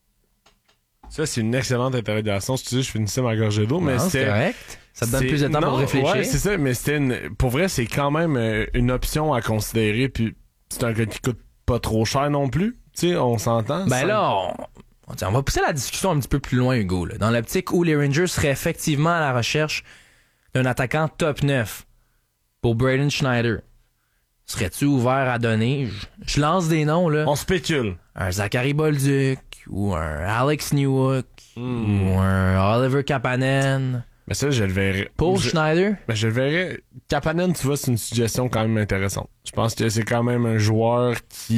Ça, c'est une excellente interrogation. Si tu dis, je finissais ma gorgée d'eau, mais c'est correct. Ça te donne plus de temps pour réfléchir. Ouais, c'est ça, mais pour vrai, c'est quand même une option à considérer. Puis c'est un gars qui coûte pas trop cher non plus. Tu sais, on s'entend. Ben là, on va pousser la discussion un petit peu plus loin, Hugo. Là. Dans l'optique où les Rangers seraient effectivement à la recherche d'un attaquant top 9 pour Braden Schneider, serais-tu ouvert à donner? Je lance des noms, là. On spécule. Un Zachary Bolduc, ou un Alex Newhook, ou un Oliver Kapanen. Mais ça, je le verrais. Pour Schneider? Mais je le verrais. Kapanen, tu vois, c'est une suggestion quand même intéressante. Je pense que c'est quand même un joueur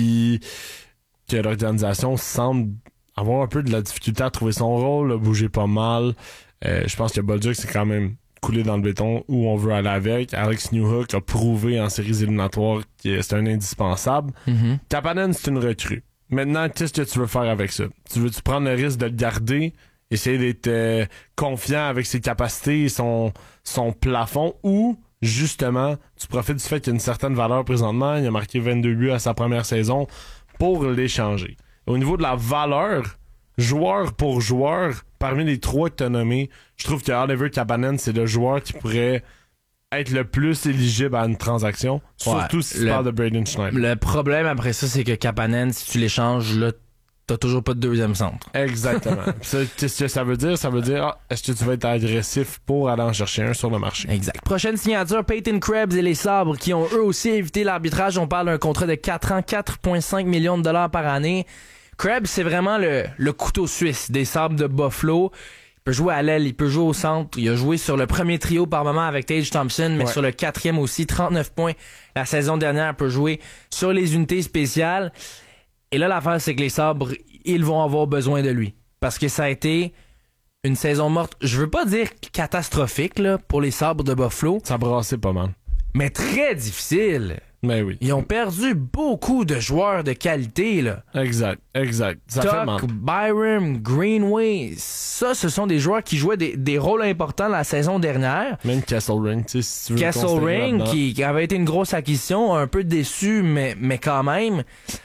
que l'organisation semble avoir un peu de la difficulté à trouver son rôle, à bouger pas mal. Je pense que Bolduc, c'est quand même coulé dans le béton où on veut aller avec. Alex Newhook a prouvé en séries éliminatoires que c'est un indispensable. Kapanen, c'est une recrue. Maintenant, qu'est-ce que tu veux faire avec ça? Tu veux-tu prendre le risque de le garder, essayer d'être confiant avec ses capacités et son plafond, ou justement, tu profites du fait qu'il y a une certaine valeur présentement, il a marqué 22 buts à sa première saison, pour l'échanger. Au niveau de la valeur, joueur pour joueur, parmi les 3 que tu as nommés, je trouve que Oliver Kapanen, c'est le joueur qui pourrait être le plus éligible à une transaction, surtout si tu parles de Braden Schneider. Le problème après ça, c'est que Kapanen, si tu l'échanges, là, t'as toujours pas de 2e centre. Exactement. Qu'est-ce que ça veut dire? Ça veut dire, est-ce que tu vas être agressif pour aller en chercher un sur le marché? Exact. Prochaine signature, Peyton Krebs et les Sabres, qui ont eux aussi évité l'arbitrage. On parle d'un contrat de 4 ans, 4,5 millions de dollars par année. Krebs, c'est vraiment le couteau suisse des Sabres de Buffalo. Il peut jouer à l'aile, il peut jouer au centre. Il a joué sur le premier trio par moment avec Tage Thompson, mais sur le 4e aussi, 39 points la saison dernière. Il peut jouer sur les unités spéciales. Et là, l'affaire, c'est que les Sabres, ils vont avoir besoin de lui. Parce que ça a été une saison morte, je veux pas dire catastrophique là, pour les Sabres de Buffalo. Ça brassait pas mal. Mais très difficile. Mais oui. Ils ont perdu beaucoup de joueurs de qualité, là. Exact. Ça fait mal. Byram, Greenway, ça, ce sont des joueurs qui jouaient des rôles importants la saison dernière. Même Castle Ring, tu sais, si tu veux. Castle Ring, qui avait été une grosse acquisition, un peu déçu, mais quand même.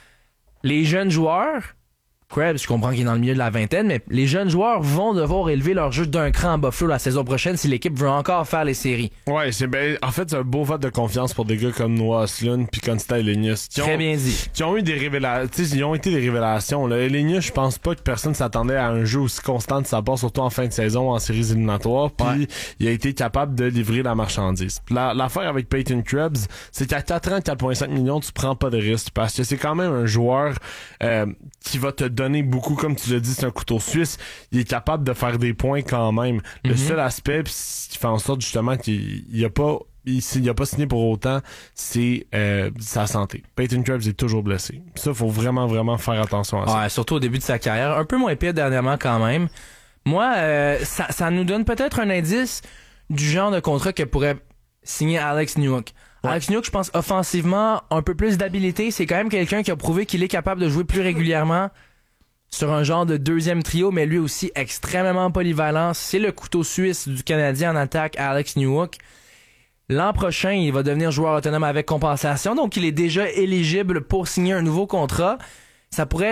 Les jeunes joueurs, Krebs, je comprends qu'il est dans le milieu de la vingtaine, mais les jeunes joueurs vont devoir élever leur jeu d'un cran à Buffalo la saison prochaine si l'équipe veut encore faire les séries. Ouais, en fait, c'est un beau vote de confiance pour des gars comme Noah Östlund puis Konsta Helenius. Très bien dit. Qui ont eu des révélations, ils ont été des révélations. Là. Helenius, je pense pas que personne s'attendait à un jeu aussi constant de sa part, surtout en fin de saison, en séries éliminatoires, puis il a été capable de livrer la marchandise. L'affaire avec Peyton Krebs, c'est qu'à 4 ans, 4,5 millions, tu prends pas de risque, parce que c'est quand même un joueur qui va te donner beaucoup, comme tu l'as dit, c'est un couteau suisse. Il est capable de faire des points quand même. Le seul aspect qui fait en sorte justement qu'il n'a pas signé pour autant, c'est sa santé. Peyton Krebs est toujours blessé. Ça, faut vraiment, vraiment faire attention à ça. Ouais, surtout au début de sa carrière. Un peu moins pire dernièrement quand même. Moi, ça nous donne peut-être un indice du genre de contrat que pourrait signer Alex Newhook. Ouais. Alex Newhook, je pense, offensivement, un peu plus d'habilité. C'est quand même quelqu'un qui a prouvé qu'il est capable de jouer plus régulièrement sur un genre de 2e trio, mais lui aussi extrêmement polyvalent. C'est le couteau suisse du Canadien en attaque, Alex Newhook. L'an prochain, il va devenir joueur autonome avec compensation, donc il est déjà éligible pour signer un nouveau contrat. Ça pourrait être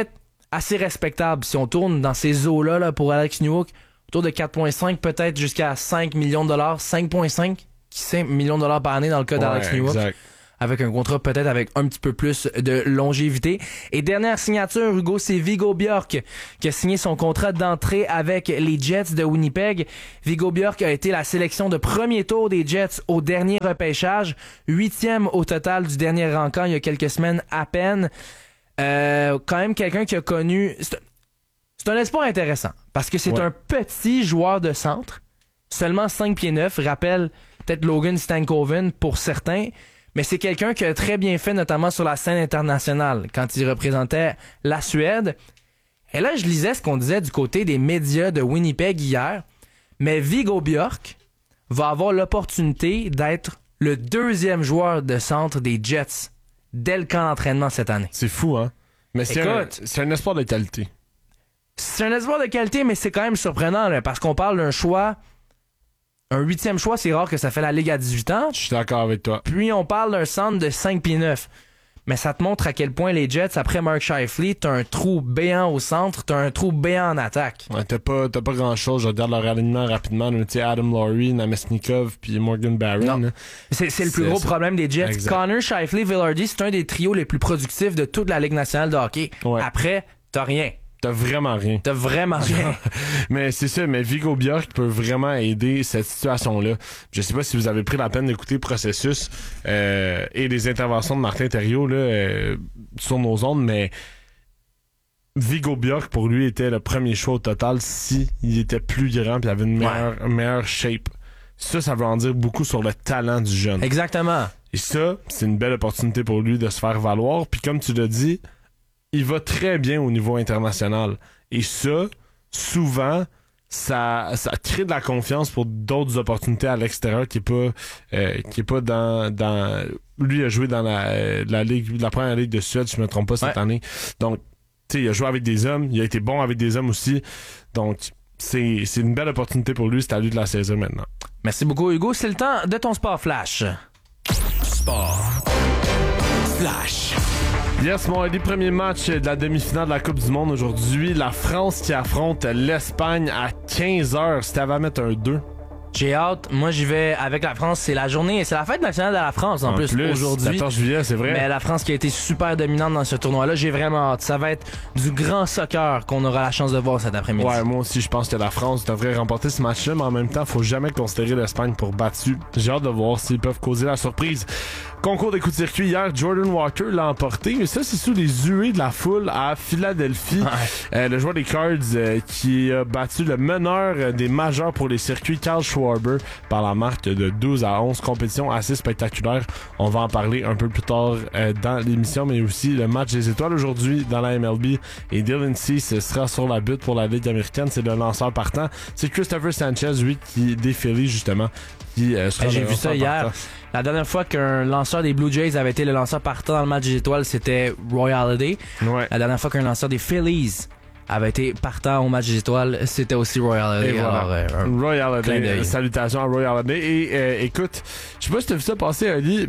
assez respectable. Si on tourne dans ces eaux-là là, pour Alex Newhook, autour de 4,5, peut-être jusqu'à 5 millions de dollars, 5,5 millions de dollars par année dans le cas d'Alex Newhook. Exact. Avec un contrat peut-être avec un petit peu plus de longévité. Et dernière signature, Hugo, c'est Viggo Bjork qui a signé son contrat d'entrée avec les Jets de Winnipeg. Viggo Bjork a été la sélection de premier tour des Jets au dernier repêchage, 8e au total du dernier rencontre il y a quelques semaines à peine. Quand même quelqu'un qui a connu... C'est un espoir intéressant parce que c'est un petit joueur de centre, seulement 5 pieds 9, rappelle peut-être Logan Stankoven pour certains. Mais c'est quelqu'un qui a très bien fait, notamment sur la scène internationale, quand il représentait la Suède. Et là, je lisais ce qu'on disait du côté des médias de Winnipeg hier. Mais Viggo Bjork va avoir l'opportunité d'être le 2e joueur de centre des Jets dès le camp d'entraînement cette année. C'est fou, hein? Mais c'est un espoir de qualité. C'est un espoir de qualité, mais c'est quand même surprenant, là, parce qu'on parle d'un choix... Un 8e choix, c'est rare que ça fait la Ligue à 18 ans. Je suis d'accord avec toi. Puis on parle d'un centre de 5 pieds 9. Mais ça te montre à quel point les Jets, après Mark Scheifele, t'as un trou béant au centre, t'as un trou béant en attaque. Ouais, t'as pas grand-chose. Je regarde leur alignement rapidement. Tu sais, Adam Laurie, Namestnikov, puis Morgan Barron. C'est le plus gros problème des Jets. Exact. Connor, Scheifele, Vilardi, c'est un des trios les plus productifs de toute la Ligue nationale de hockey. Ouais. Après, t'as rien. T'as vraiment rien. Mais c'est ça, mais Viggo Bjork peut vraiment aider cette situation-là. Je sais pas si vous avez pris la peine d'écouter le processus et les interventions de Martin Thériault là, sur nos ondes, mais Viggo Bjork, pour lui, était le premier choix au total si il était plus grand et avait une meilleure shape. Ça veut en dire beaucoup sur le talent du jeune. Exactement. Et ça, c'est une belle opportunité pour lui de se faire valoir. Puis comme tu l'as dit, il va très bien au niveau international. Et ça, souvent, ça crée de la confiance pour d'autres opportunités à l'extérieur qui est pas dans lui a joué dans la ligue, la première ligue de Suède, je me trompe pas cette année. Donc, tu sais, il a joué avec des hommes, il a été bon avec des hommes aussi. Donc, c'est une belle opportunité pour lui, c'est à lui de la saisir maintenant. Merci beaucoup, Hugo. C'est le temps de ton Sport Flash. Sport Flash. Yes, mon les premiers matchs de la demi-finale de la Coupe du Monde aujourd'hui. La France qui affronte l'Espagne à 15h. Si t'avais à mettre un 2. J'ai hâte. Moi, j'y vais avec la France. C'est la journée, c'est la fête nationale de la France en plus aujourd'hui. 14 juillet, c'est vrai. Mais la France qui a été super dominante dans ce tournoi-là, j'ai vraiment hâte. Ça va être du grand soccer qu'on aura la chance de voir cet après-midi. Ouais, moi aussi, je pense que la France devrait remporter ce match-là, mais en même temps, faut jamais considérer l'Espagne pour battu. J'ai hâte de voir s'ils peuvent causer la surprise. Concours des coups de circuit hier, Jordan Walker l'a emporté, mais ça, c'est sous les huées de la foule à Philadelphie. Ouais. Le joueur des Cards qui a battu le meneur des majeurs pour les circuits, Carl Schwarber, par la marque de 12-11. Compétition assez spectaculaire. On va en parler un peu plus tard dans l'émission, mais aussi le match des étoiles aujourd'hui dans la MLB. Et Dylan Cease sera sur la butte pour la Ligue américaine. C'est le lanceur partant. C'est Christopher Sanchez, lui, qui défile justement. J'ai vu ça hier. Partant. La dernière fois qu'un lanceur des Blue Jays avait été le lanceur partant dans le match des étoiles, c'était Roy Halladay. Ouais. La dernière fois qu'un lanceur des Phillies avait été partant au match des étoiles, c'était aussi Roy Halladay. Voilà. Roy Halladay. Salutations à Roy Halladay. Et écoute, je sais pas si tu as vu ça passer, Ali,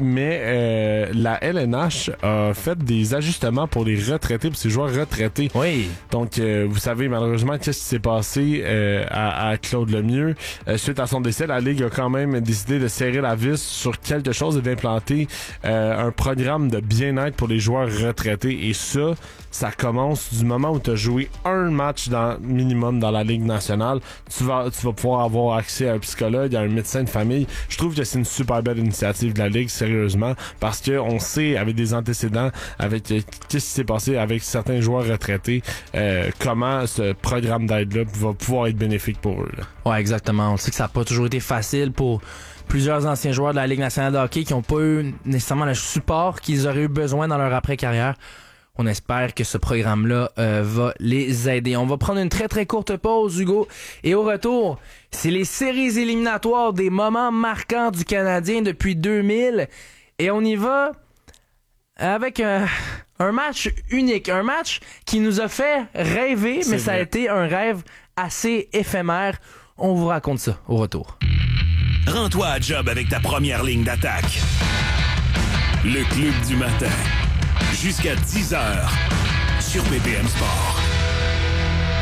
mais la LNH a fait des ajustements pour les retraités, pour ces joueurs retraités. Oui. Donc, vous savez malheureusement qu'est-ce qui s'est passé à Claude Lemieux. Suite à son décès, la Ligue a quand même décidé de serrer la vis sur quelque chose et d'implanter un programme de bien-être pour les joueurs retraités. Et ça commence du moment où tu as joué un match minimum dans la Ligue nationale. Tu vas pouvoir avoir accès à un psychologue, à un médecin de famille. Je trouve que c'est une super belle initiative de la Ligue, sérieusement, parce que on sait, avec des antécédents, avec qu'est-ce qui s'est passé avec certains joueurs retraités, comment ce programme d'aide-là va pouvoir être bénéfique pour eux. Là. Ouais, exactement. On sait que ça n'a pas toujours été facile pour plusieurs anciens joueurs de la Ligue nationale de hockey qui n'ont pas eu nécessairement le support qu'ils auraient eu besoin dans leur après-carrière. On espère que ce programme-là va les aider. On va prendre une très très courte pause, Hugo. Et au retour, c'est les séries éliminatoires des moments marquants du Canadien depuis 2000. Et on y va avec un match unique. Un match qui nous a fait rêver, mais ça a été un rêve assez éphémère. On vous raconte ça au retour. Rends-toi à job avec ta première ligne d'attaque. Le Club du matin. Jusqu'à 10h sur BPM Sport.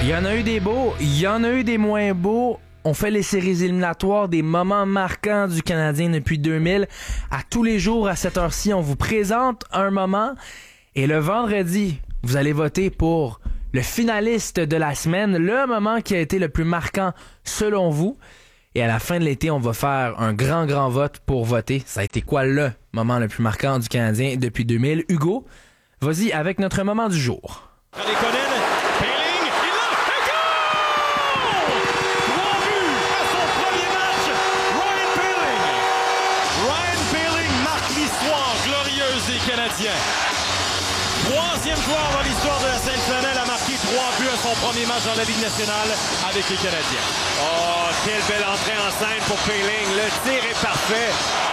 Il y en a eu des beaux, il y en a eu des moins beaux. On fait les séries éliminatoires, des moments marquants du Canadien depuis 2000. À tous les jours, à cette heure-ci, on vous présente un moment. Et le vendredi, vous allez voter pour le finaliste de la semaine, le moment qui a été le plus marquant selon vous. Et à la fin de l'été, on va faire un grand vote pour voter. Ça a été quoi le moment le plus marquant du Canadien depuis 2000? Hugo, vas-y avec notre moment du jour. Troisième joueur dans l'histoire de la Sainte-Flanelle a marqué 3 buts à son premier match dans la Ligue nationale avec les Canadiens. Oh, quelle belle entrée en scène pour Poehling. Le tir est parfait.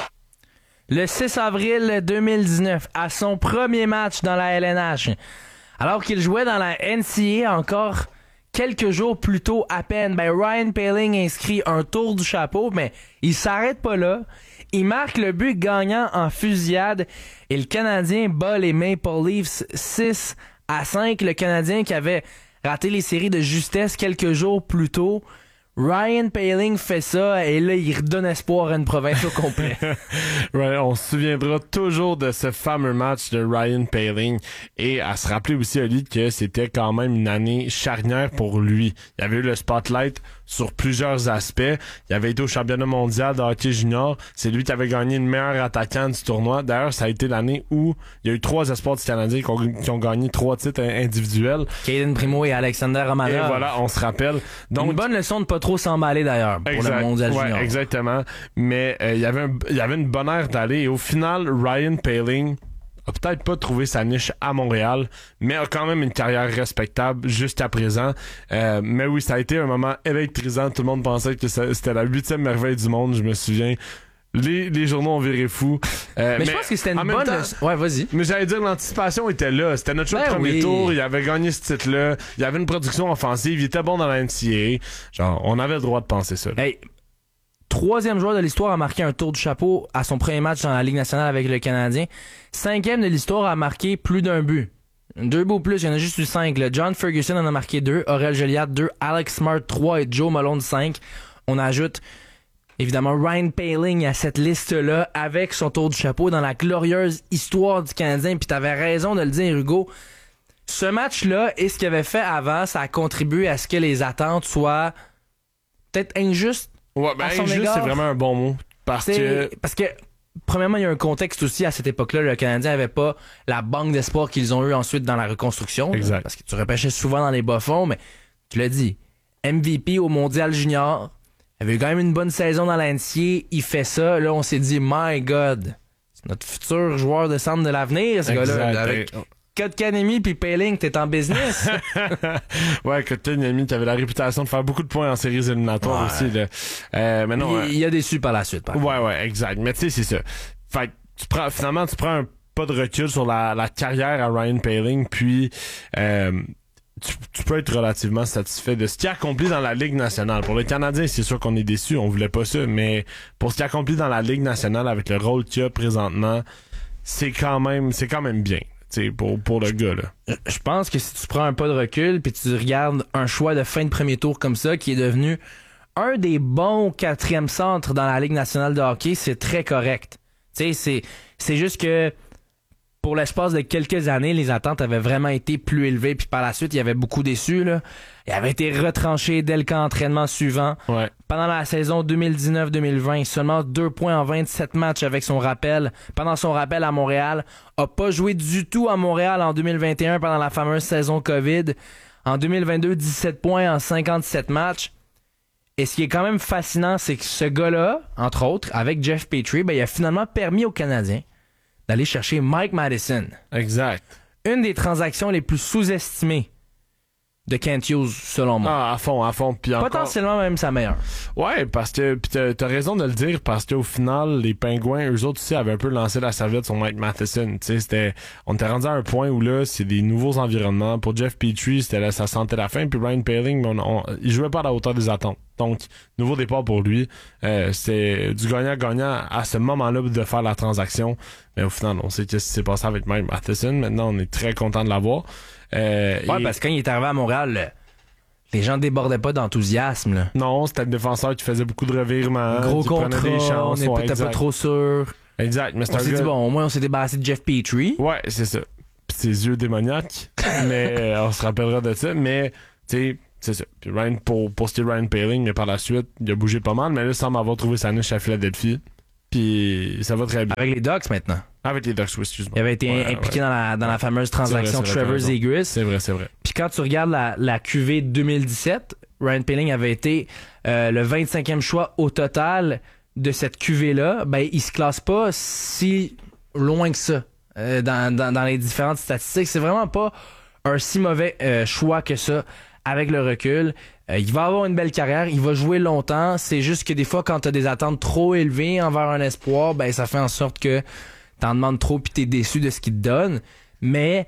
Le 6 avril 2019, à son premier match dans la LNH, alors qu'il jouait dans la NCAA encore quelques jours plus tôt à peine, Ryan Poehling inscrit un tour du chapeau, mais il s'arrête pas là. Il marque le but gagnant en fusillade et le Canadien bat les Maple Leafs 6-5. Le Canadien qui avait raté les séries de justesse quelques jours plus tôt. Ryan Poehling fait ça et là, il redonne espoir à une province au complet. Ouais, on se souviendra toujours de ce fameux match de Ryan Poehling et à se rappeler aussi, Oli, que c'était quand même une année charnière pour lui. Il y avait eu le spotlight sur plusieurs aspects. Il avait été au championnat mondial de hockey junior. C'est lui qui avait gagné le meilleur attaquant du tournoi. D'ailleurs, ça a été l'année où il y a eu 3 espoirs du Canadien qui ont gagné 3 titres individuels. Caden Primo et Alexander Romanov. Et voilà, on se rappelle. Donc, une bonne leçon de pas trop s'emballer d'ailleurs pour le mondial junior. Exactement. Mais il y avait une bonne aire d'aller et au final, Ryan Poehling a peut-être pas trouvé sa niche à Montréal, mais a quand même une carrière respectable jusqu'à présent. Mais oui, ça a été un moment électrisant. Tout le monde pensait que c'était la 8e merveille du monde, je me souviens. Les journaux ont viré fou. Mais je pense que c'était une bonne... Ouais, vas-y. Mais j'allais dire, l'anticipation était là. C'était notre choix de premier tour. Il avait gagné ce titre-là. Il y avait une production offensive. Il était bon dans la NCAA. Genre, on avait le droit de penser ça. Hey, 3e joueur de l'histoire à marquer un tour du chapeau à son premier match dans la Ligue nationale avec le Canadien. 5e de l'histoire à marquer plus d'un but. 2 buts plus, il y en a juste eu 5. Là. John Ferguson en a marqué 2, Aurel Gilliatt 2, Alex Smart 3 et Joe Malone 5. On ajoute évidemment Ryan Poehling à cette liste-là avec son tour du chapeau dans la glorieuse histoire du Canadien. Puis t'avais raison de le dire, Hugo. Ce match-là et ce qu'il avait fait avant, ça a contribué à ce que les attentes soient peut-être injustes. Ouais, injuste, c'est vraiment un bon mot. Parce que, premièrement, il y a un contexte aussi à cette époque-là. Le Canadien avait pas la banque d'espoir qu'ils ont eu ensuite dans la reconstruction. Exact. Parce que tu repêchais souvent dans les bas-fonds, mais tu l'as dit. MVP au Mondial Junior. Il avait eu quand même une bonne saison dans la NCAA. Il fait ça. Là, on s'est dit, my God, c'est notre futur joueur de centre de l'avenir, ce gars-là. Avec Kotkaniemi puis Poehling, t'es en business. Ouais, Kotkaniemi, t'avais la réputation de faire beaucoup de points en séries éliminatoires aussi. Là. Mais non, il a déçu par la suite. Ouais, exact. Mais tu sais, c'est ça. Fait tu prends un pas de recul sur la carrière à Ryan Poehling, puis tu peux être relativement satisfait de ce qu'il a accompli dans la Ligue nationale. Pour les Canadiens, c'est sûr qu'on est déçus, on voulait pas ça, mais pour ce qu'il a accompli dans la Ligue nationale avec le rôle qu'il a présentement, c'est quand même bien. Pour le gars, là. Je pense que si tu prends un pas de recul puis tu regardes un choix de fin de premier tour comme ça qui est devenu un des bons 4e centres dans la Ligue nationale de hockey, c'est très correct. C'est juste que pour l'espace de quelques années, les attentes avaient vraiment été plus élevées puis par la suite, il y avait beaucoup déçus, là. Il avait été retranché dès le camp d'entraînement suivant. Ouais. Pendant la saison 2019-2020, seulement 2 points en 27 matchs avec son rappel. Pendant son rappel à Montréal, a pas joué du tout à Montréal en 2021 pendant la fameuse saison COVID. En 2022, 17 points en 57 matchs. Et ce qui est quand même fascinant, c'est que ce gars-là, entre autres, avec Jeff Petrie, il a finalement permis aux Canadiens d'aller chercher Mike Matheson. Exact. Une des transactions les plus sous-estimées de Kent Hughes, selon moi. Ah, à fond. Puis potentiellement même sa meilleure. Ouais, parce que pis t'as raison de le dire, parce qu'au final, les Pingouins, eux autres aussi, avaient un peu lancé la serviette sur Mike Matheson. Tu sais, on était rendu à un point où là, c'est des nouveaux environnements. Pour Jeff Petrie, c'était là, ça sentait la fin. Puis Ryan Poehling, il jouait pas à la hauteur des attentes. Donc, nouveau départ pour lui. C'est du gagnant-gagnant à ce moment-là de faire la transaction. Mais au final, on sait ce qui s'est passé avec Mike Matheson. Maintenant, on est très content de l'avoir. Parce que quand il est arrivé à Montréal, Les gens débordaient pas d'enthousiasme, là. Non, c'était le défenseur qui faisait beaucoup de revirements. Gros qui prenait contrat, des chances. on Ouais, n'était pas exact. trop sûr. Exact, mais c'est On un s'est gars... dit, bon, au moins, on s'est débarrassé de Jeff Petrie. Ouais, c'est ça. Pis ses yeux démoniaques. Mais on se rappellera de ça. Mais, tu sais, c'est ça. Puis Ryan, pour ce qui est Ryan Poehling, mais par la suite, il a bougé pas mal. Mais là, il semble avoir trouvé sa niche à Philadelphie. Puis ça va très bien. Avec les Ducks, maintenant. Avec les Ducks, oui, excuse-moi. Il avait été impliqué dans la fameuse transaction C'est vrai, Trevor Zegras. C'est vrai, c'est vrai. Puis quand tu regardes la QV 2017, Ryan Poehling avait été le 25e choix au total de cette QV-là. Ben, il se classe pas si loin que ça dans les différentes statistiques. C'est vraiment pas un si mauvais choix que ça avec le recul. Il va avoir une belle carrière, il va jouer longtemps. C'est juste que des fois, quand t'as des attentes trop élevées envers un espoir, ben ça fait en sorte que t'en demandes trop puis t'es déçu de ce qu'il te donne. Mais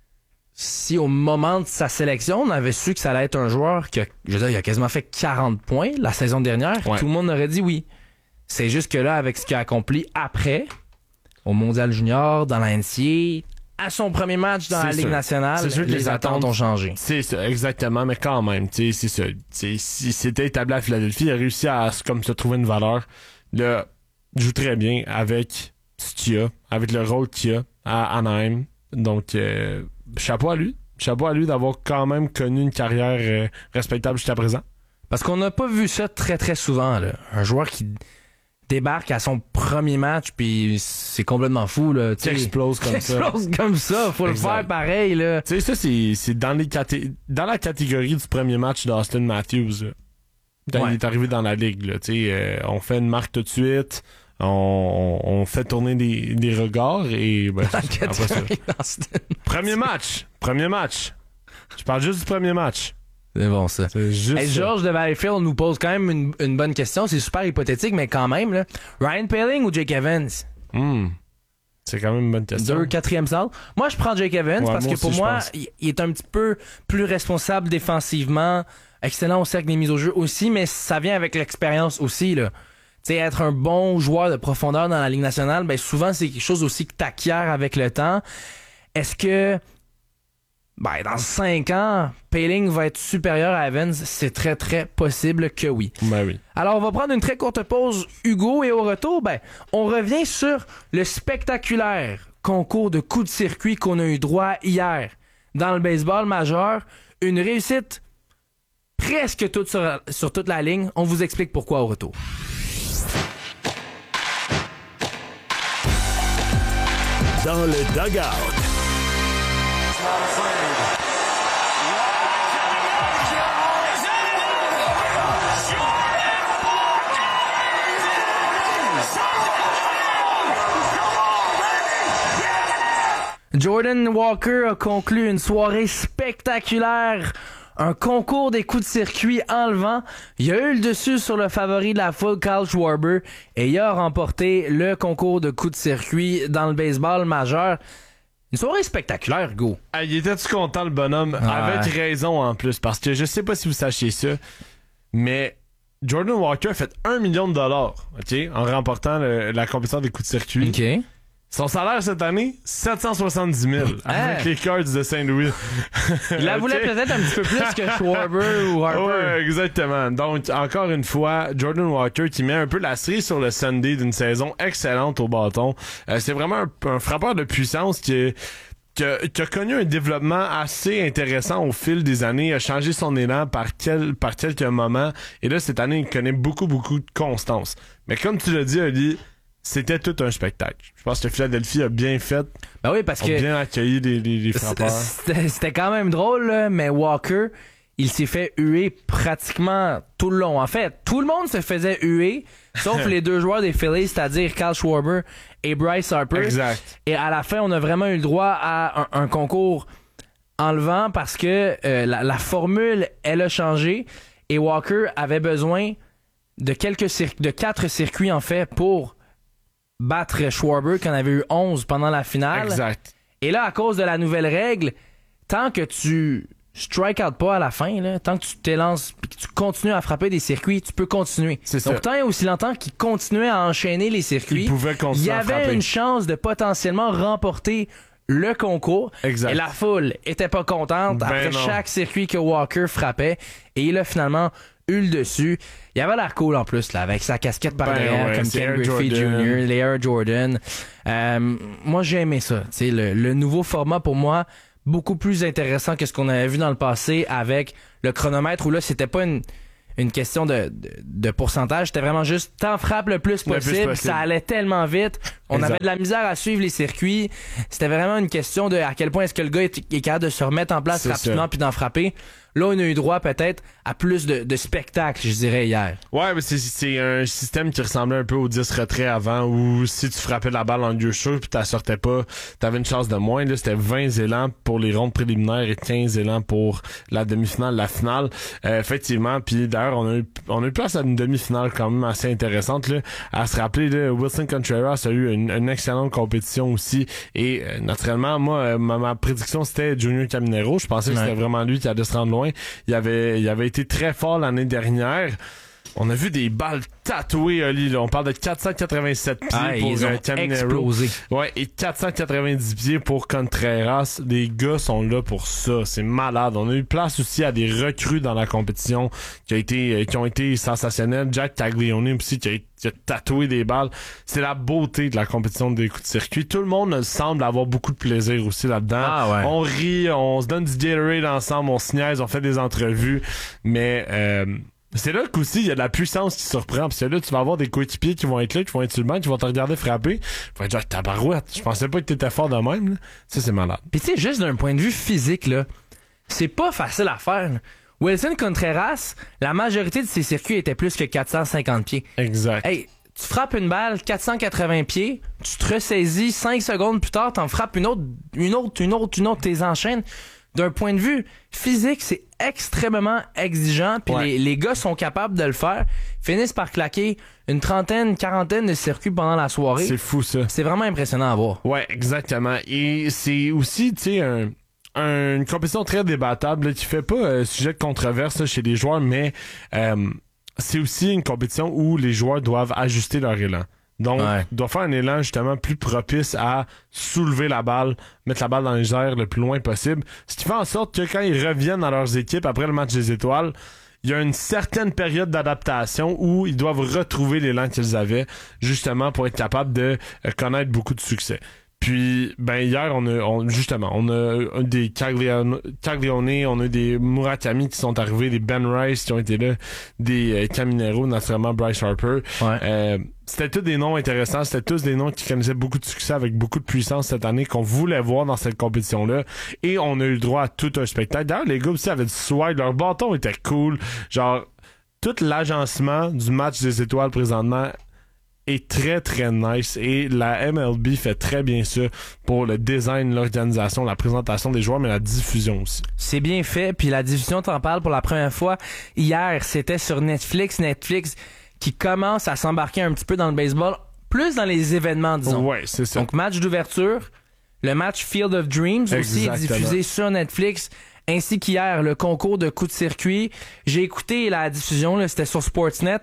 si au moment de sa sélection, on avait su que ça allait être un joueur qui a, je veux dire, il a quasiment fait 40 points la saison dernière, Ouais. tout le monde aurait dit oui. C'est juste que là, avec ce qu'il a accompli après, au Mondial Junior, dans la NCAA, à son premier match dans C'est la Ligue sûr. nationale, C'est sûr que les attentes ont changé. C'est ça, exactement, mais quand même, tu sais, c'est ça. Si c'était établi à Philadelphie, il a réussi à comme se trouver une valeur. Là, il joue très bien avec ce qu'il a, avec le rôle qu'il a à Anaheim. Donc, chapeau à lui. Chapeau à lui d'avoir quand même connu une carrière respectable jusqu'à présent. Parce qu'on n'a pas vu ça très très souvent, là. Un joueur qui débarque à son premier match puis c'est complètement fou, là. Qui explose comme ça. Explose comme ça, faut Exact. le faire pareil, là. Tu sais, ça, c'est dans la catégorie du premier match d'Austin Matthews, là. Quand Ouais. il est arrivé dans la ligue, là. Tu sais, on fait une marque tout de suite, on fait tourner des regards et ben, après ça. Premier match. Je parle juste du premier match. C'est bon, ça. C'est juste Hey, ça. Georges de Valleyfield nous pose quand même une bonne question. C'est super hypothétique, mais quand même, là. Ryan Poehling ou Jake Evans? C'est quand même une bonne question. 2, 4e salle. Moi, je prends Jake Evans Ouais, parce moi que pour aussi, moi, je pense. il est un petit peu plus responsable défensivement, excellent au cercle des mises au jeu aussi, mais ça vient avec l'expérience aussi, là. Tu sais, être un bon joueur de profondeur dans la Ligue nationale, ben souvent, c'est quelque chose aussi que t'acquiers avec le temps. Est-ce que, ben, dans 5 ans, Poehling va être supérieur à Evans? C'est très, très possible que oui. Ben oui. Alors, on va prendre une très courte pause, Hugo, et au retour, ben, on revient sur le spectaculaire concours de coups de circuit qu'on a eu droit hier dans le baseball majeur. Une réussite presque toute sur toute la ligne. On vous explique pourquoi au retour. Dans le dugout. Jordan Walker a conclu une soirée spectaculaire. Un concours des coups de circuit enlevant. Il a eu le dessus sur le favori de la foule, Kyle Schwarber, et il a remporté le concours de coups de circuit dans le baseball majeur. Une soirée spectaculaire, Go. Ah, il était-tu content, le bonhomme? Ouais. Avec raison, en plus, parce que je sais pas si vous sachiez ça, mais Jordan Walker a fait $1 million, OK, en remportant la compétition des coups de circuit. OK. Son salaire cette année, 770 000 avec les Cards de Saint-Louis. Il la voulait OK? peut-être un petit peu plus que Schwarber ou Harper. Ouais, exactement. Donc, encore une fois, Jordan Walker qui met un peu la cerise sur le Sunday d'une saison excellente au bâton. C'est vraiment un frappeur de puissance qui a connu un développement assez intéressant au fil des années, a changé son élan par quelques moments. Et là, cette année, il connaît beaucoup de constance. Mais comme tu l'as dit, Ali, c'était tout un spectacle. Je pense que Philadelphie a bien fait, Ben oui, parce a que bien accueilli les frappeurs. c'était quand même drôle, là, mais Walker, il s'est fait huer pratiquement tout le long. En fait, tout le monde se faisait huer, sauf les deux joueurs des Phillies, c'est-à-dire Kyle Schwarber et Bryce Harper. Exact. Et à la fin, on a vraiment eu le droit à un concours enlevant parce que la formule, elle a changé et Walker avait besoin de 4 circuits, en fait, pour battre Schwarber, qui en avait eu 11 pendant la finale. Exact. Et là, à cause de la nouvelle règle, tant que tu strike out pas à la fin, là, tant que tu t'élances et que tu continues à frapper des circuits, tu peux continuer. C'est Donc, ça. tant et aussi longtemps qu'il continuait à enchaîner les circuits, Il pouvait continuer il y à avait frapper. une chance de potentiellement remporter le concours. Exact. Et la foule était pas contente Ben après non. chaque circuit que Walker frappait. Et il a finalement eu le dessus. Il avait l'air cool en plus, là, avec sa casquette par derrière, comme Ken Griffey Jr., les Air Jordan. Moi, j'ai aimé ça. Tu sais, le nouveau format, pour moi, beaucoup plus intéressant que ce qu'on avait vu dans le passé avec le chronomètre, où là, c'était pas une question de pourcentage, c'était vraiment juste t'en frappes le plus possible. Ça allait tellement vite, on avait de la misère à suivre les circuits, c'était vraiment une question de à quel point est-ce que le gars est capable de se remettre en place rapidement puis d'en frapper. Là, on a eu droit peut-être à plus de spectacle, je dirais, hier. Ouais, mais c'est un système qui ressemblait un peu au 10 retraits avant, où si tu frappais la balle en lieu sûr puis t'en sortais pas, t'avais une chance de moins. Là, c'était 20 élans pour les rondes préliminaires et 15 élans pour la demi-finale, la finale. Effectivement, puis d'ailleurs, on a eu place à une demi-finale quand même assez intéressante. Là. À se rappeler, là, Wilson Contreras a eu une excellente compétition aussi. Et naturellement, moi, ma prédiction, c'était Junior Caminero. Je pensais que c'était vraiment lui qui allait se rendre loin. Il avait été très fort l'année dernière. On a vu des balles tatouées, Oli. Là. On parle de 487 pieds pour Caminero. Explosé. Ouais, et 490 pieds pour Contreras. Les gars sont là pour ça. C'est malade. On a eu place aussi à des recrues dans la compétition qui ont été sensationnelles. Jack Taglioni aussi qui a tatoué des balles. C'est la beauté de la compétition des coups de circuit. Tout le monde semble avoir beaucoup de plaisir aussi là-dedans. Ah ouais. On rit, on se donne du Gatorade ensemble, on se niaise, on fait des entrevues. Mais c'est là qu'aussi il y a de la puissance qui surprend. Parce que là, tu vas avoir des coéquipiers qui vont être là, qui vont être sur le banc, qui vont te regarder frapper. Ils vont être genre, tabarouette, je pensais pas que t'étais fort de même. Là. Ça, c'est malade. Puis tu sais, juste d'un point de vue physique, là, c'est pas facile à faire. Là. Wilson Contreras, la majorité de ses circuits étaient plus que 450 pieds. Exact. Hey, tu frappes une balle 480 pieds, tu te ressaisis 5 secondes plus tard, t'en frappes une autre, t'es enchaînes. D'un point de vue physique, c'est extrêmement exigeant, puis les gars sont capables de le faire, finissent par claquer une quarantaine de circuits pendant la soirée. C'est fou, ça. C'est vraiment impressionnant à voir. Ouais, exactement. Et c'est aussi, tu sais, une compétition très débattable là, qui fait pas sujet de controverse là, chez les joueurs, mais c'est aussi une compétition où les joueurs doivent ajuster leur élan. Donc, doit faire un élan justement plus propice à soulever la balle, mettre la balle dans les airs le plus loin possible. Ce qui fait en sorte que quand ils reviennent dans leurs équipes après le match des étoiles, il y a une certaine période d'adaptation où ils doivent retrouver l'élan qu'ils avaient justement pour être capables de connaître beaucoup de succès. Puis, hier, on a des Caglione, on a des Murakami qui sont arrivés, des Ben Rice qui ont été là, des Caminero, naturellement Bryce Harper. C'était tous des noms intéressants, c'était tous des noms qui connaissaient beaucoup de succès avec beaucoup de puissance cette année qu'on voulait voir dans cette compétition-là. Et on a eu le droit à tout un spectacle. D'ailleurs, les gars aussi avaient du swag, leur bâton était cool. Genre, tout l'agencement du match des étoiles présentement est très très nice et la MLB fait très bien ça pour le design, l'organisation, la présentation des joueurs, mais la diffusion aussi. C'est bien fait, puis la diffusion, t'en parles pour la première fois hier, c'était sur Netflix qui commence à s'embarquer un petit peu dans le baseball, plus dans les événements, disons. Ouais, c'est ça. Donc match d'ouverture, le match Field of Dreams aussi est diffusé sur Netflix, ainsi qu'hier, le concours de coups de circuit. J'ai écouté la diffusion, là, c'était sur Sportsnet.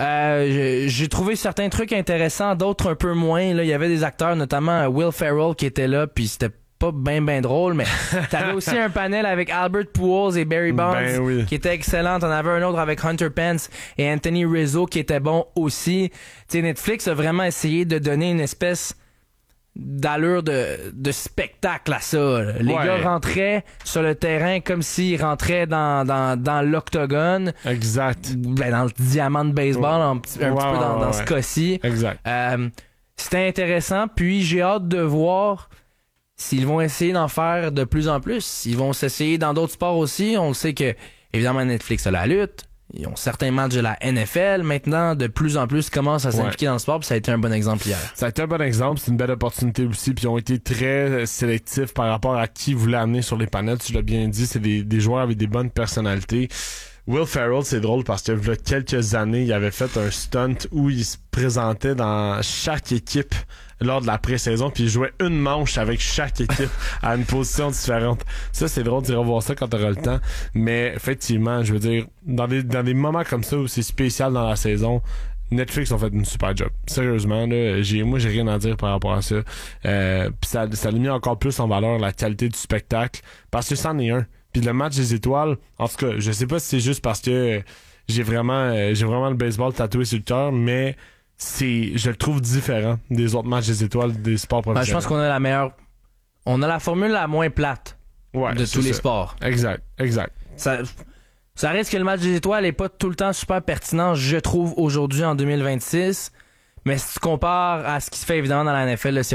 J'ai trouvé certains trucs intéressants, d'autres un peu moins. Là, il y avait des acteurs, notamment Will Ferrell qui était là, puis c'était pas bien drôle, mais t'avais aussi un panel avec Albert Pujols et Barry Bonds qui était excellent. T'en avais un autre avec Hunter Pence et Anthony Rizzo qui était bon aussi. Tu sais, Netflix a vraiment essayé de donner une espèce d'allure de spectacle à ça. Là. Les gars rentraient sur le terrain comme s'ils rentraient dans l'octogone. Exact. Dans le diamant de baseball, un petit peu dans ce cas-ci. Exact. C'était intéressant, puis j'ai hâte de voir s'ils vont essayer d'en faire de plus en plus. Ils vont s'essayer dans d'autres sports aussi. On le sait que, évidemment, Netflix a la lutte. Ils ont certains matchs de la NFL. Maintenant, de plus en plus, commencent à s'impliquer dans le sport. Puis ça a été un bon exemple hier. Ça a été un bon exemple. C'est une belle opportunité aussi. Puis ils ont été très sélectifs par rapport à qui voulait amener sur les panels. Tu l'as bien dit, c'est des joueurs avec des bonnes personnalités. Will Ferrell, c'est drôle parce que il y a quelques années, il avait fait un stunt où il se présentait dans chaque équipe lors de la pré-saison, puis il jouait une manche avec chaque équipe à une position différente. Ça, c'est drôle d'y revoir ça quand t'auras le temps. Mais effectivement, je veux dire, dans des moments comme ça où c'est spécial dans la saison, Netflix ont fait une super job. Sérieusement, là, j'ai rien à dire par rapport à ça. Puis ça a mis encore plus en valeur la qualité du spectacle, parce que c'en est un. Puis le match des étoiles, en tout cas, je sais pas si c'est juste parce que j'ai vraiment le baseball tatoué sur le cœur, mais je le trouve différent des autres matchs des étoiles des sports professionnels. Je pense qu'on a la meilleure. On a la formule la moins plate de tous les sports. Exact. Ça reste que le match des étoiles n'est pas tout le temps super pertinent, je trouve, aujourd'hui en 2026. Mais si tu compares à ce qui se fait évidemment dans la NFL, là,